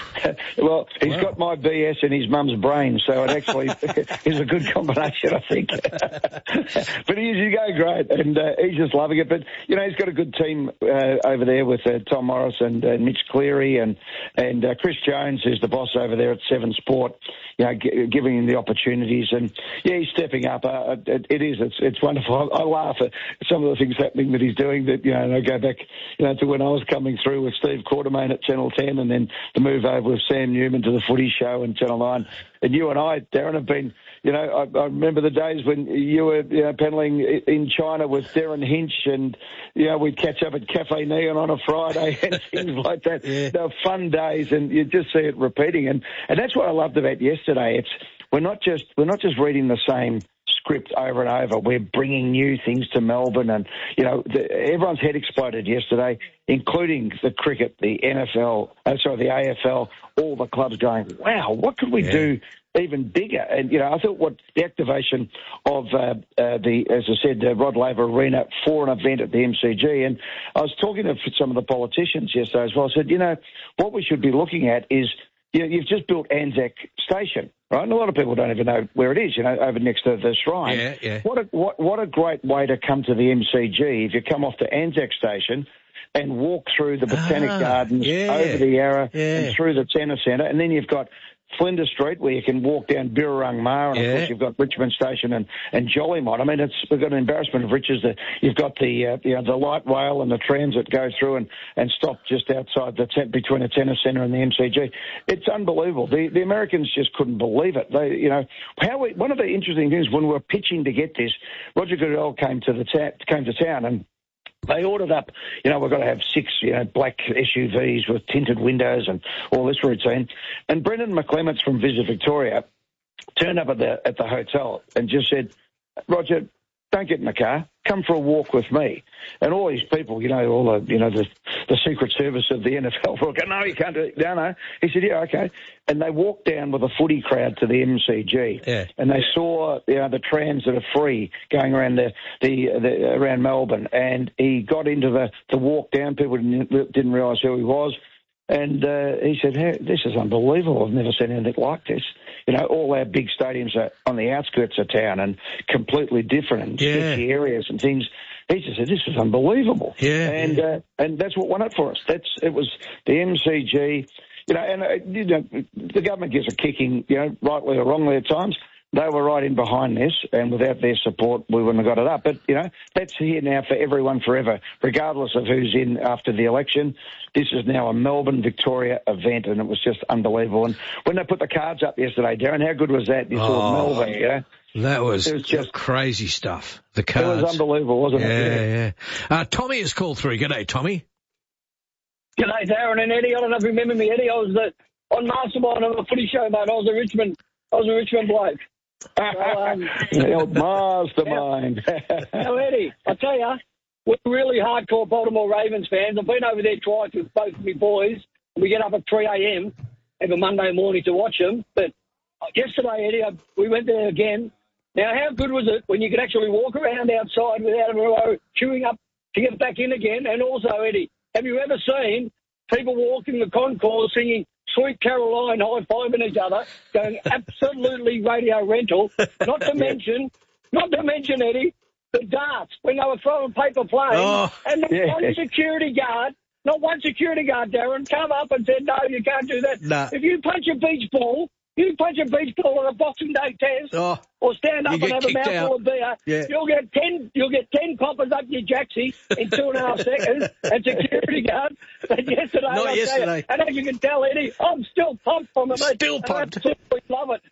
Speaker 22: Well, he's
Speaker 1: wow.
Speaker 22: got my B S in his mum's brain, so it actually is a good combination, I think. But he's, he's going great, and uh, he's just loving it. But, you know, he's got a good team uh, over there with uh, Tom Morris and uh, Mitch Cleary, and, and uh, Chris Jones, who's the boss over there at Seven Sport, you know, g- giving him the opportunities. And, yeah, he's stepping up. Uh, it, it is. It's, it's wonderful. I, I laugh at some of the things happening that he's doing that, you know, and I go back, you know, to when I was coming through with Steve Quartermain at Channel ten, and then the move over with Sam Newman to the Footy Show and Channel nine. And you and I, Darren, have been, you know, I, I remember the days when you were, you know, paddling in China with Darren Hinch, and, you know, we'd catch up at Cafe Neon on a Friday and things like that. Yeah. They were fun days, and you just see it repeating. And, and that's what I loved about yesterday. It's, we're not just, we're not just reading the same script over and over. We're bringing new things to Melbourne, and, you know, the, everyone's head exploded yesterday, including the cricket, the N F L, uh, sorry, the A F L, all the clubs going, wow, what could we yeah. do even bigger? And, you know, I thought what the activation of uh, uh, the, as I said, uh, Rod Laver Arena for an event at the M C G, and I was talking to some of the politicians yesterday as well. I said, you know, what we should be looking at is, you know, you've just built Anzac Station, right? And a lot of people don't even know where it is, you know, over next to the Shrine.
Speaker 1: Yeah, yeah.
Speaker 22: What a, what, what a great way to come to the M C G if you come off the Anzac Station and walk through the Botanic
Speaker 1: ah,
Speaker 22: Gardens,
Speaker 1: yeah,
Speaker 22: over the Yarra,
Speaker 1: yeah.
Speaker 22: and through the Tennis Centre, and then you've got Flinders Street, where you can walk down Birrarung Mar, and
Speaker 1: yeah.
Speaker 22: of course you've got Richmond Station and, and Jollymont. I mean, it's we've got an embarrassment of riches. That you've got the uh, you know the light rail and the trams that go through and, and stop just outside the tent between the Tennis Centre and the M C G. It's unbelievable. The the Americans just couldn't believe it. They you know how we, one of the interesting things when we were pitching to get this, Roger Goodell came to the ta- came to town, and they ordered up, you know, we've got to have six, you know, black S U Vs with tinted windows and all this routine. And Brendan McClements from Visit Victoria turned up at the at the hotel and just said, Roger, don't get in the car. Come for a walk with me. And all these people, you know, all the, you know, the, the Secret Service of the N F L were going, no, you can't do it. No, no. He said, yeah, okay. And they walked down with a footy crowd to the M C G.
Speaker 1: Yeah.
Speaker 22: And they saw, you know, the trams that are free going around the, the, the around Melbourne. And he got into the, the walk down. People didn't, didn't realise who he was. And uh, he said, hey, this is unbelievable. I've never seen anything like this. You know, all our big stadiums are on the outskirts of town and completely different and
Speaker 1: yeah.
Speaker 22: sketchy areas and things. He just said, this is unbelievable.
Speaker 1: Yeah.
Speaker 22: And
Speaker 1: yeah.
Speaker 22: Uh, and that's what won it for us. That's It was the M C G. You know, and uh, you know, the government gives a kicking, you know, rightly or wrongly at times. they were right in behind this, and without their support, we wouldn't have got it up. But, you know, that's here now for everyone forever, regardless of who's in after the election. This is now a Melbourne, Victoria event, and it was just unbelievable. And when they put the cards up yesterday, Darren, how good was that? You saw
Speaker 1: Oh,
Speaker 22: Melbourne, you know?
Speaker 1: That was,
Speaker 22: It was just
Speaker 1: crazy stuff. The cards.
Speaker 22: It was unbelievable, wasn't
Speaker 1: yeah,
Speaker 22: it?
Speaker 1: Yeah, yeah. Uh, Tommy has called through. G'day, Tommy.
Speaker 12: G'day, Darren and Eddie. I don't know if you remember me, Eddie. I was the, on Mastermind on a footy show, mate. I was a Richmond, I was a Richmond bloke. So, um,
Speaker 22: The old mastermind.
Speaker 12: now, now, Eddie, I tell you, we're really hardcore Baltimore Ravens fans. I've been over there twice with both of my boys. We get up at three a.m. every Monday morning to watch them. But yesterday, Eddie, I, we went there again. Now, how good was it when you could actually walk around outside without everyone queuing up to get back in again? And also, Eddie, have you ever seen people walking the concourse singing Sweet Caroline, high-fiving each other, going absolutely radio rental? Not to mention, not to mention, Eddie, the darts, when they were throwing paper planes,
Speaker 1: Oh,
Speaker 12: and not
Speaker 1: yeah.
Speaker 12: one security guard, not one security guard, Darren, come up and said, no, you can't do that.
Speaker 1: Nah.
Speaker 12: If you punch a beach ball, you punch a beach ball on a Boxing Day test,
Speaker 1: Oh,
Speaker 12: or stand up
Speaker 1: you
Speaker 12: and
Speaker 1: get
Speaker 12: have a
Speaker 1: kicked
Speaker 12: mouthful
Speaker 1: out.
Speaker 12: of beer,
Speaker 1: Yeah.
Speaker 12: you'll get ten. You'll get ten coppers up your jacksie in two and a half seconds. And security guard. But yesterday,
Speaker 1: Not
Speaker 12: I'll tell you,
Speaker 1: yesterday.
Speaker 12: and as you can tell, Eddie, I'm still pumped from it. mate.
Speaker 1: Still
Speaker 12: I
Speaker 1: pumped.
Speaker 12: absolutely love it.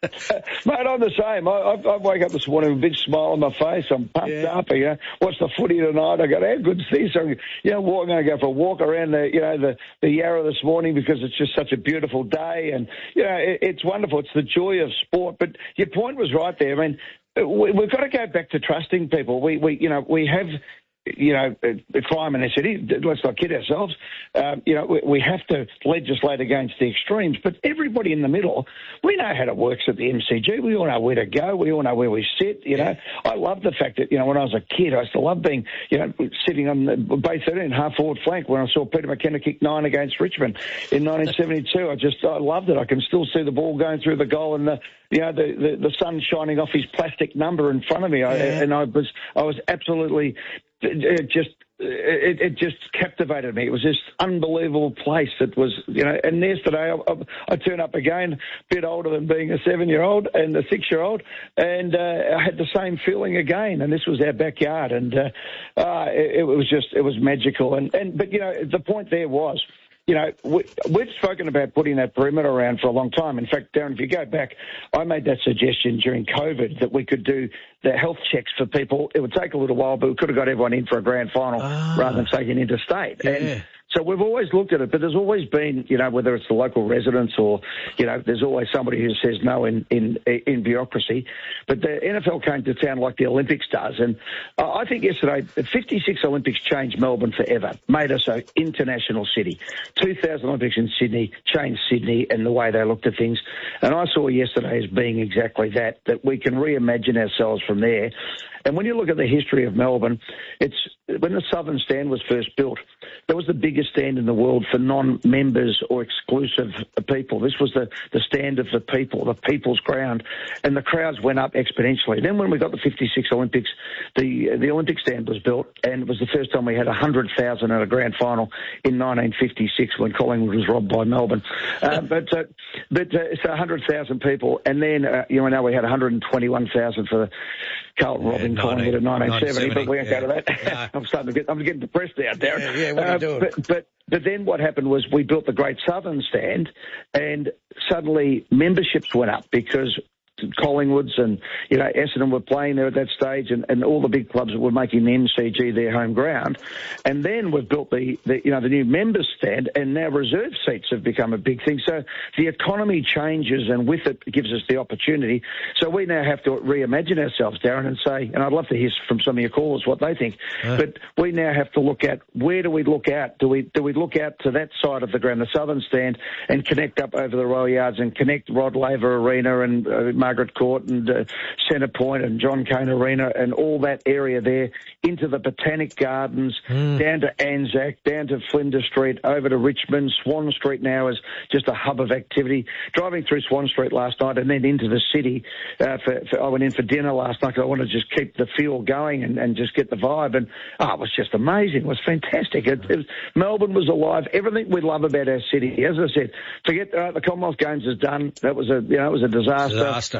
Speaker 22: Mate, I'm the same. I, I, I wake up this morning with a big smile on my face. I'm pumped
Speaker 1: Yeah.
Speaker 22: up. You know, watch the footy tonight. I go, how good's this? I'm, you know, walk, I'm going to go for a walk around the, you know, the, the Yarra this morning because it's just such a beautiful day. And, you know, it, it's wonderful. It's the joy of sport. But your point was right there. I mean, we, we've got to go back to trusting people. We, we, you know, we have, you know, the crime in the city. Let's not kid ourselves. Um, you know, we, we have to legislate against the extremes, but everybody in the middle, we know how it works at the M C G. We all know where to go. We all know where we sit. You know, I love the fact that, you know, when I was a kid, I used to love being, you know, sitting on the Bay thirteen half forward flank when I saw Peter McKenna kick nine against Richmond in nineteen seventy-two. I just, I loved it. I can still see the ball going through the goal and the, you know, the, the, the sun shining off his plastic number in front of me. I, and I was, I was absolutely, it just, it, it just captivated me. It was this unbelievable place that was, you know, and yesterday I, I, I turned up again, a bit older than being a seven-year-old and a six-year-old, and uh, I had the same feeling again, and this was our backyard, and uh, uh, it, it was just, it was magical. And, and but, you know, the point there was, you know, we, we've spoken about putting that perimeter around for a long time. In fact, Darren, if you go back, I made that suggestion during COVID that we could do the health checks for people. It would take a little while, but we could have got everyone in for a grand final
Speaker 1: Ah.
Speaker 22: rather than taking interstate.
Speaker 1: Yeah.
Speaker 22: And so we've always looked at it, but there's always been, you know, whether it's the local residents or, you know, there's always somebody who says no in, in, in bureaucracy. But the N F L came to town like the Olympics does. And uh, I think yesterday, the fifty-six Olympics changed Melbourne forever, made us an international city. two thousand Olympics in Sydney changed Sydney and the way they looked at things. And I saw yesterday as being exactly that, that we can reimagine ourselves from there. And when you look at the history of Melbourne, it's when the Southern Stand was first built, that was the biggest stand in the world for non-members or exclusive people. This was the, the stand of the people, the people's ground, and the crowds went up exponentially. Then when we got the fifty-six Olympics, the the Olympic stand was built, and it was the first time we had one hundred thousand at a grand final in nineteen fifty-six when Collingwood was robbed by Melbourne. Uh, but uh, but uh, it's one hundred thousand people, and then, uh, you know, now we had one hundred twenty-one thousand for the Carlton robbing Collingwood in nineteen seventy, but we won't
Speaker 1: yeah.
Speaker 22: go to that.
Speaker 1: No.
Speaker 22: I'm starting to get, I'm getting depressed out there.
Speaker 1: Yeah, yeah, what are you doing?
Speaker 22: But, but, but then what happened was we built the Great Southern Stand, and suddenly memberships went up because Collingwoods and, you know, Essendon were playing there at that stage, and, and all the big clubs were making the M C G their home ground. And then we've built the, the, you know, the new members stand, and now reserve seats have become a big thing. So the economy changes, and with it, it gives us the opportunity. So we now have to reimagine ourselves, Darren, and say, and I'd love to hear from some of your callers what they think,
Speaker 1: Uh.
Speaker 22: but we now have to look at, where do we look out? Do we, do we look out to that side of the ground, the Southern Stand, and connect up over the Royal Yards and connect Rod Laver Arena and uh, Margaret Court and uh, Centre Point and John Cain Arena and all that area there into the Botanic Gardens,
Speaker 1: Mm.
Speaker 22: down to Anzac, down to Flinders Street, over to Richmond. Swan Street now is just a hub of activity. Driving through Swan Street last night and then into the city, uh, for, for, I went in for dinner last night because I wanted to just keep the feel going and, and just get the vibe. And oh, it was just amazing. It was fantastic. It, it was, Melbourne was alive. Everything we love about our city. As I said, forget uh, the Commonwealth Games is done. That was a, you know, it was a disaster.
Speaker 1: Disaster.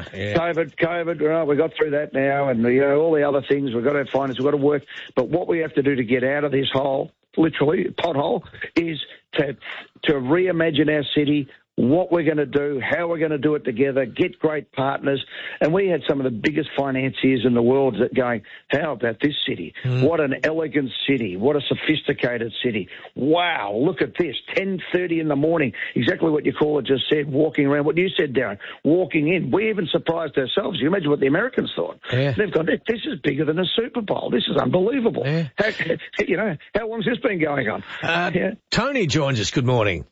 Speaker 1: disaster. Yeah.
Speaker 22: COVID, COVID, right, we got through that now, and you know all the other things. We've got to finance, we've got to work. But what we have to do to get out of this hole, literally pothole, is to to reimagine our city. What we're going to do, how we're going to do it together, get great partners. And we had some of the biggest financiers in the world that going, how about this city? Mm. What an elegant city. What a sophisticated city. Wow, look at this. ten thirty in the morning, exactly what your caller just said, walking around. What you said, Darren, walking in. We even surprised ourselves. You imagine what the Americans thought.
Speaker 1: Yeah.
Speaker 22: They've gone, this is bigger than a Super Bowl. This is unbelievable.
Speaker 1: Yeah.
Speaker 22: How, you know, how long's this been going on?
Speaker 1: Uh,
Speaker 22: yeah.
Speaker 1: Tony joins us. Good morning.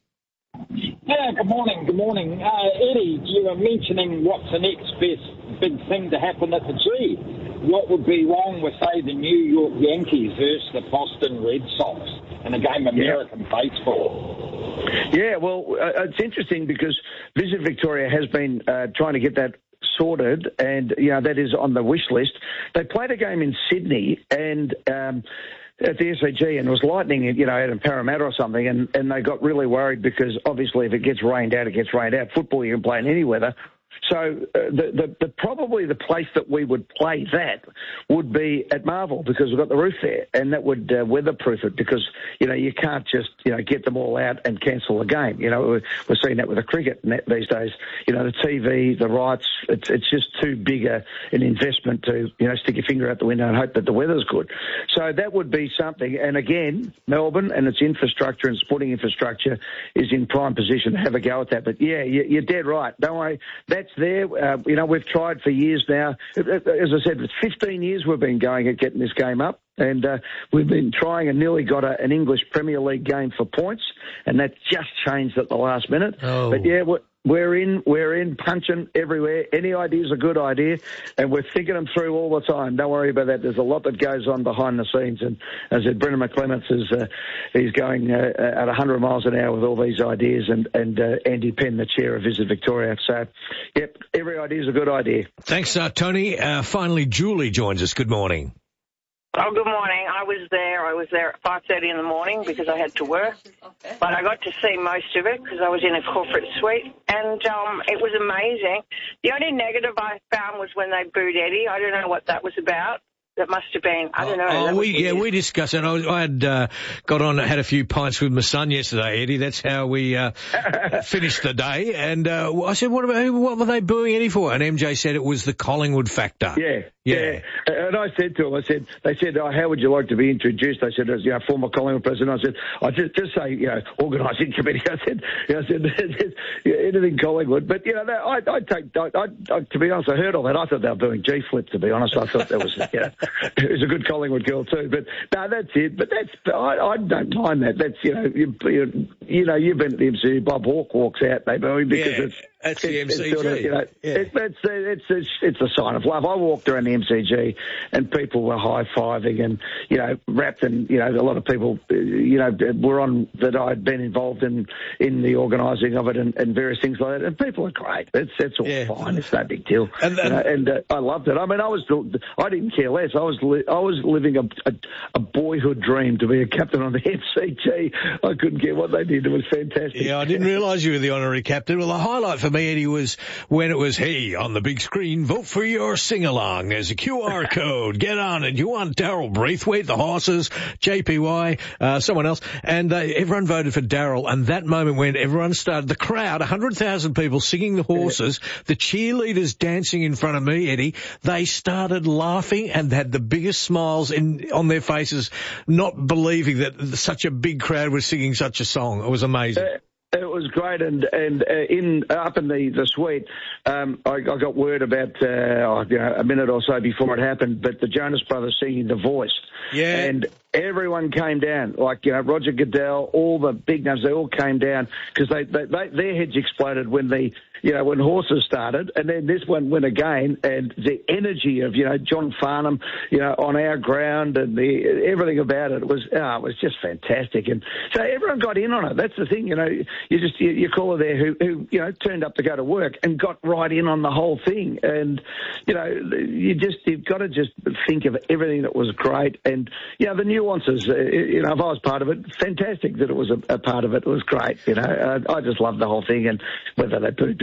Speaker 13: Yeah, good morning, good morning. Uh, Eddie, you were mentioning what's the next best big thing to happen at the G. What would be wrong with, say, the New York Yankees versus the Boston Red Sox in a game of American yeah. baseball?
Speaker 22: Yeah, well, uh, it's interesting because Visit Victoria has been uh, trying to get that sorted, and, you know, that is on the wish list. They played a game in Sydney, and... Um, at the S A G, and it was lightning, you know, out in Parramatta or something, and, and they got really worried because obviously if it gets rained out, it gets rained out. Football, you can play in any weather. So uh, the, the, the probably the place that we would play that would be at Marvel because we've got the roof there, and that would uh, weatherproof it because, you know, you can't just, you know, get them all out and cancel the game. You know, we're, we're seeing that with the cricket these days. You know, the T V, the rights, it's, it's just too big a, an investment to, you know, stick your finger out the window and hope that the weather's good. So that would be something. And again, Melbourne and its infrastructure and sporting infrastructure is in prime position to have a go at that. But yeah, you, you're dead right. Don't worry. That's there. Uh, you know, we've tried for years now. As I said, it's fifteen years we've been going at getting this game up. And uh, we've been trying and nearly got a, an English Premier League game for points, and that just changed at the last minute.
Speaker 1: Oh.
Speaker 22: But yeah, we're, we're in, we're in, punching everywhere. Any idea's a good idea, and we're thinking them through all the time. Don't worry about that. There's a lot that goes on behind the scenes, and as I said, Brendan McClements is uh, he's going uh, at one hundred miles an hour with all these ideas, and and uh, Andy Penn, the chair of Visit Victoria. So, yep, every idea's a good idea.
Speaker 1: Thanks, uh, Tony. Uh, finally, Julie joins us. Good morning.
Speaker 14: Oh, good morning. I was there. I was there at five thirty in the morning because I had to work. But I got to see most of it because I was in a corporate suite. And um, it was amazing. The only negative I found was when they booed Eddie. I don't know what that was about. That must have been, I don't know.
Speaker 1: Oh, we, yeah, we discussed it. I, was, I had uh, got on, had a few pints with my son yesterday, Eddie. That's how we uh, finished the day. And uh, I said, what, about, what were they booing Eddie for? And M J said it was the Collingwood factor.
Speaker 22: Yeah. Yeah. yeah. And I said to him, I said, they said, oh, how would you like to be introduced? I said, as you know, former Collingwood president. I said, I just, just say, you know, organising committee. I said, you know, I said, yeah, anything Collingwood. But, you know, I, I take, I, I, to be honest, I heard all that. I thought they were doing G-Flip, to be honest. I thought that was, you know, it was a good Collingwood girl too. But, no, that's it. But that's, I, I don't mind that. That's, you know, you, you, you know, you've been at the M C G. Bob Hawke walks out, they boo him because
Speaker 1: yeah.
Speaker 22: it's,
Speaker 1: That's the
Speaker 22: it's,
Speaker 1: M C G.
Speaker 22: It's, sort of, you know,
Speaker 1: yeah.
Speaker 22: it, it's, it's, it's, it's a sign of love. I walked around the M C G and people were high-fiving and, you know, wrapped and, you know, a lot of people, you know, were on that I'd been involved in in the organising of it and, and various things like that. And people are great. It's, it's all yeah. fine. It's no big deal. And, and, you know, and uh, I loved it. I mean, I was, I didn't care less. I was, li- I was living a, a, a boyhood dream to be a captain on the M C G. I couldn't care what they did. It was fantastic.
Speaker 1: Yeah, I didn't realise you were the honorary captain. Well, the highlight for me, Eddie, was when it was, hey, on the big screen, vote for your sing-along. There's a Q R code. Get on it. You want Daryl Braithwaite, the horses, J P Y, uh, someone else. And uh, everyone voted for Daryl. And that moment when everyone started, the crowd, one hundred thousand people singing the horses, yeah. the cheerleaders dancing in front of me, Eddie, they started laughing and had the biggest smiles in on their faces, not believing that such a big crowd was singing such a song. It was amazing.
Speaker 22: Uh- It was great, and and uh, in up in the the suite, um, I, I got word about uh, you know, a minute or so before it happened. But the Jonas Brothers singing The Voice,
Speaker 1: yeah,
Speaker 22: and everyone came down, like you know Roger Goodell, all the big names, they all came down because they, they, they their heads exploded when the you know when horses started, and then this one went again, and the energy of you know John Farnham, you know on our ground, and the everything about it was oh, it was just fantastic, and so everyone got in on it. That's the thing, you know. You just you, you call her there who, who you know turned up to go to work and got right in on the whole thing, and you know you just you've got to just think of everything that was great, and you know the nuances. Uh, you know if I was part of it, fantastic that it was a, a part of it. It was great. You know uh, I just loved the whole thing, and whether they put it because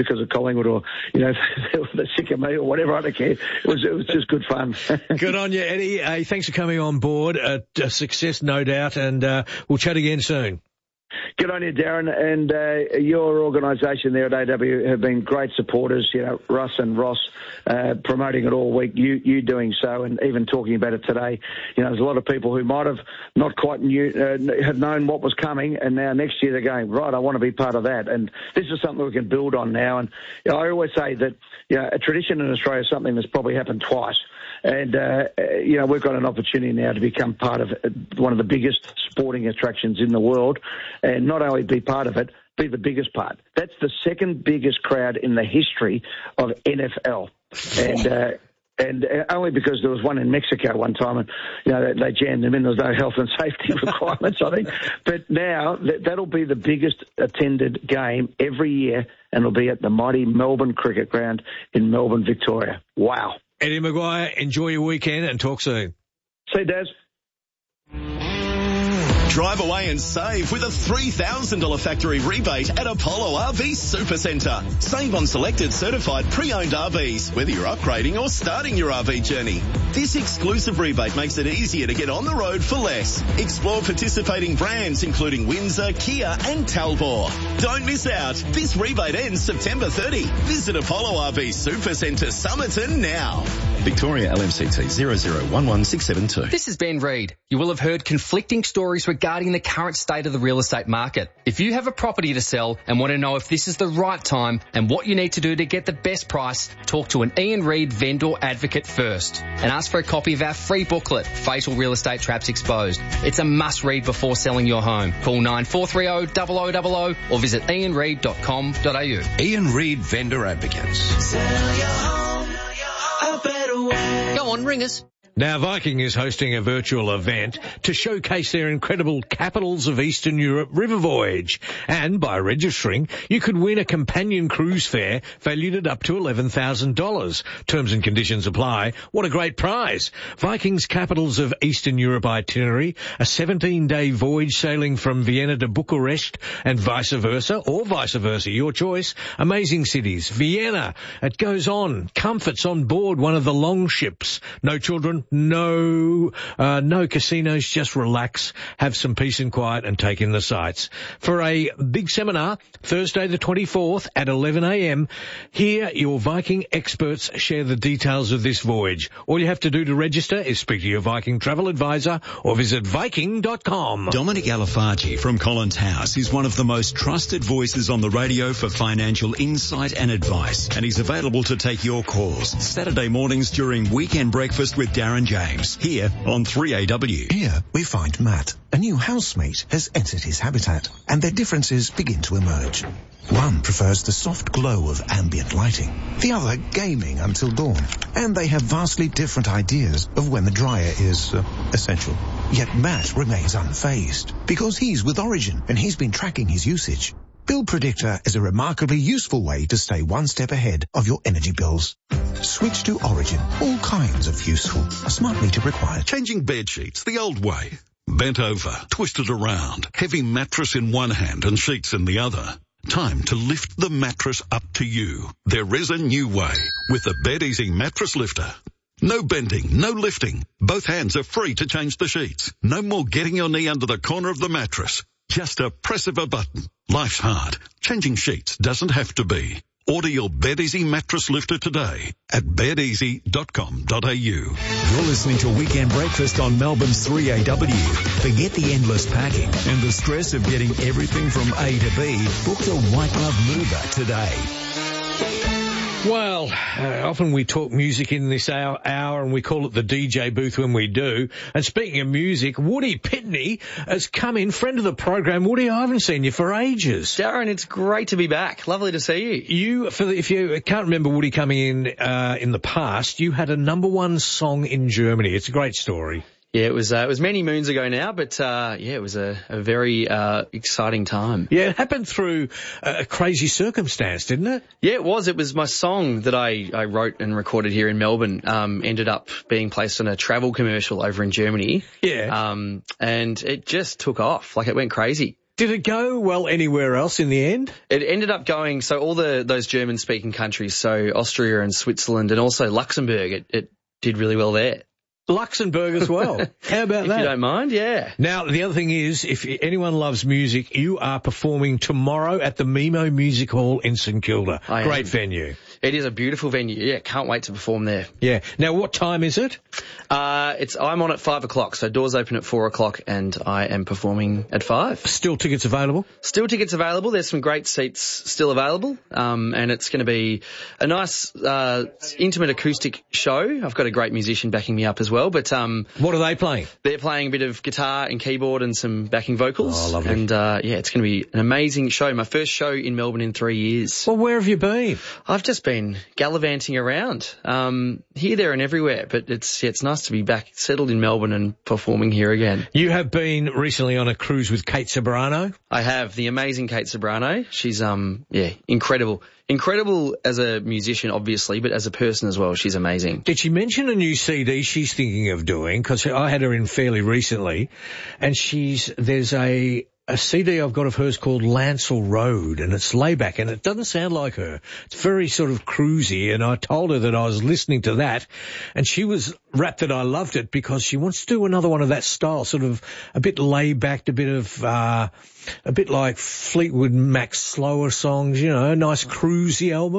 Speaker 22: because of Collingwood or, you know, they're sick of me or whatever. I don't care. It was, it was just good fun.
Speaker 1: Good on you, Eddie. Hey, thanks for coming on board. Uh, a success, no doubt, and uh, we'll chat again soon.
Speaker 22: Good on you, Darren, and uh, your organisation there at A W have been great supporters. You know, Russ and Ross uh, promoting it all week. You you doing so, and even talking about it today. You know, there's a lot of people who might have not quite knew uh, had known what was coming, and now next year they're going, right, I want to be part of that. And this is something we can build on now. And you know, I always say that, you know, a tradition in Australia is something that's probably happened twice. And, uh, you know, we've got an opportunity now to become part of one of the biggest sporting attractions in the world, and not only be part of it, be the biggest part. That's the second biggest crowd in the history of N F L. And, uh, and only because there was one in Mexico one time, and, you know, they, they jammed them in. There was no health and safety requirements, I think. But now that, that'll be the biggest attended game every year, and it'll be at the mighty Melbourne Cricket Ground in Melbourne, Victoria. Wow.
Speaker 1: Eddie Maguire, enjoy your weekend and talk soon.
Speaker 22: See you, Daz.
Speaker 3: Drive away and save with a three thousand dollars factory rebate at Apollo R V Supercentre. Save on selected certified pre-owned R Vs, whether you're upgrading or starting your R V journey. This exclusive rebate makes it easier to get on the road for less. Explore participating brands including Windsor, Kia and Talbot. Don't miss out. This rebate ends September thirtieth. Visit Apollo R V Supercentre Somerton now.
Speaker 5: Victoria L M C T zero zero one one six seven two.
Speaker 15: This is Ben Reid. You will have heard conflicting stories regarding the current state of the real estate market. If you have a property to sell and want to know if this is the right time and what you need to do to get the best price, talk to an Ian Reid vendor advocate first and ask for a copy of our free booklet, Fatal Real Estate Traps Exposed. It's a must read before selling your home. Call nine four three zero, zero zero zero zero or visit ian reid dot com dot a u.
Speaker 16: Ian Reid Vendor Advocates.
Speaker 2: Sell your home a better way.
Speaker 15: Go on, ring us.
Speaker 1: Now, Viking is hosting a virtual event to showcase their incredible Capitals of Eastern Europe river voyage. And by registering, you could win a companion cruise fare valued at up to eleven thousand dollars. Terms and conditions apply. What a great prize. Viking's Capitals of Eastern Europe itinerary, a seventeen-day voyage sailing from Vienna to Bucharest and vice versa, or vice versa, your choice. Amazing cities. Vienna. It goes on. Comforts on board one of the long ships. No children. No, uh, no casinos, just relax, have some peace and quiet and take in the sights. For a big seminar, Thursday the twenty-fourth at eleven a m, here your Viking experts share the details of this voyage. All you have to do to register is speak to your Viking travel advisor or visit viking dot com.
Speaker 17: Dominic Alafargi from Collins House is one of the most trusted voices on the radio for financial insight and advice, and he's available to take your calls Saturday mornings during Weekend Breakfast with Darren James, here on three A W.
Speaker 19: Here we find Matt. A new housemate has entered his habitat, and their differences begin to emerge. One prefers the soft glow of ambient lighting, the other gaming until dawn, and they have vastly different ideas of when the dryer is uh, essential. Yet Matt remains unfazed, because he's with Origin, and he's been tracking his usage. Bill Predictor is a remarkably useful way to stay one step ahead of your energy bills. Switch to Origin. All kinds of useful. A smart meter required.
Speaker 26: Changing bed sheets the old way. Bent over, twisted around, heavy mattress in one hand and sheets in the other. Time to lift the mattress up to you. There is a new way with the Bed Easy Mattress Lifter. No bending, no lifting. Both hands are free to change the sheets. No more getting your knee under the corner of the mattress. Just a press of a button. Life's hard. Changing sheets doesn't have to be. Order your Bed Easy Mattress Lifter today at bed easy dot com dot a u.
Speaker 17: You're listening to Weekend Breakfast on Melbourne's three A W. Forget the endless packing and the stress of getting everything from A to B. Book the White Glove Mover today.
Speaker 1: Well, uh, often we talk music in this hour, hour and we call it the D J booth when we do. And speaking of music, Woody Pitney has come in, friend of the program. Woody, I haven't seen you for ages.
Speaker 27: Darren, it's great to be back. Lovely to see you.
Speaker 1: You, for the, if you can't remember Woody coming in uh, in the past, you had a number one song in Germany. It's a great story.
Speaker 27: Yeah, it was uh, it was many moons ago now, but uh, yeah, it was a, a very uh, exciting time.
Speaker 1: Yeah, it happened through a crazy circumstance, didn't it?
Speaker 27: Yeah, it was. It was my song that I, I wrote and recorded here in Melbourne. Um, ended up being placed on a travel commercial over in Germany.
Speaker 1: Yeah.
Speaker 27: Um, and it just took off. Like, it went crazy.
Speaker 1: Did it go well anywhere else in the end?
Speaker 27: It ended up going, so all the those German-speaking countries, so Austria and Switzerland and also Luxembourg, it, it did really well there.
Speaker 1: Luxembourg as well. How about
Speaker 27: if
Speaker 1: that?
Speaker 27: If you don't mind, yeah.
Speaker 1: Now, the other thing is, if anyone loves music, you are performing tomorrow at the Mimo Music Hall in St Kilda.
Speaker 27: I
Speaker 1: Great
Speaker 27: am.
Speaker 1: venue.
Speaker 27: It is a beautiful venue. Yeah, can't wait to perform there.
Speaker 1: Yeah. Now, what time is it?
Speaker 27: Uh, it's I'm on at five o'clock, so doors open at four o'clock, and I am performing at five.
Speaker 1: Still tickets available?
Speaker 27: Still tickets available. There's some great seats still available, um, and it's going to be a nice, uh, intimate acoustic show. I've got a great musician backing me up as well, but um,
Speaker 1: what are they playing?
Speaker 27: They're playing a bit of guitar and keyboard and some backing vocals.
Speaker 1: Oh, lovely.
Speaker 27: And uh, yeah, it's going to be an amazing show. My first show in Melbourne in three years.
Speaker 1: Well, where have you been?
Speaker 27: I've just been gallivanting around, um, here, there and everywhere, but it's yeah, it's nice to be back settled in Melbourne and performing here again.
Speaker 1: You have been recently on a cruise with Kate Ceberano?
Speaker 27: I have, the amazing Kate Ceberano. She's, um, yeah, incredible. Incredible as a musician, obviously, but as a person as well, she's amazing.
Speaker 1: Did she mention a new C D she's thinking of doing? Because I had her in fairly recently, and she's, there's a, a C D I've got of hers called Lancel Road, and it's layback, and it doesn't sound like her. It's very sort of cruisy, and I told her that I was listening to that, and she was rapt that I loved it because she wants to do another one of that style, sort of a bit laid-back, a bit of, uh, a bit like Fleetwood Mac's slower songs, you know, a nice cruisy album.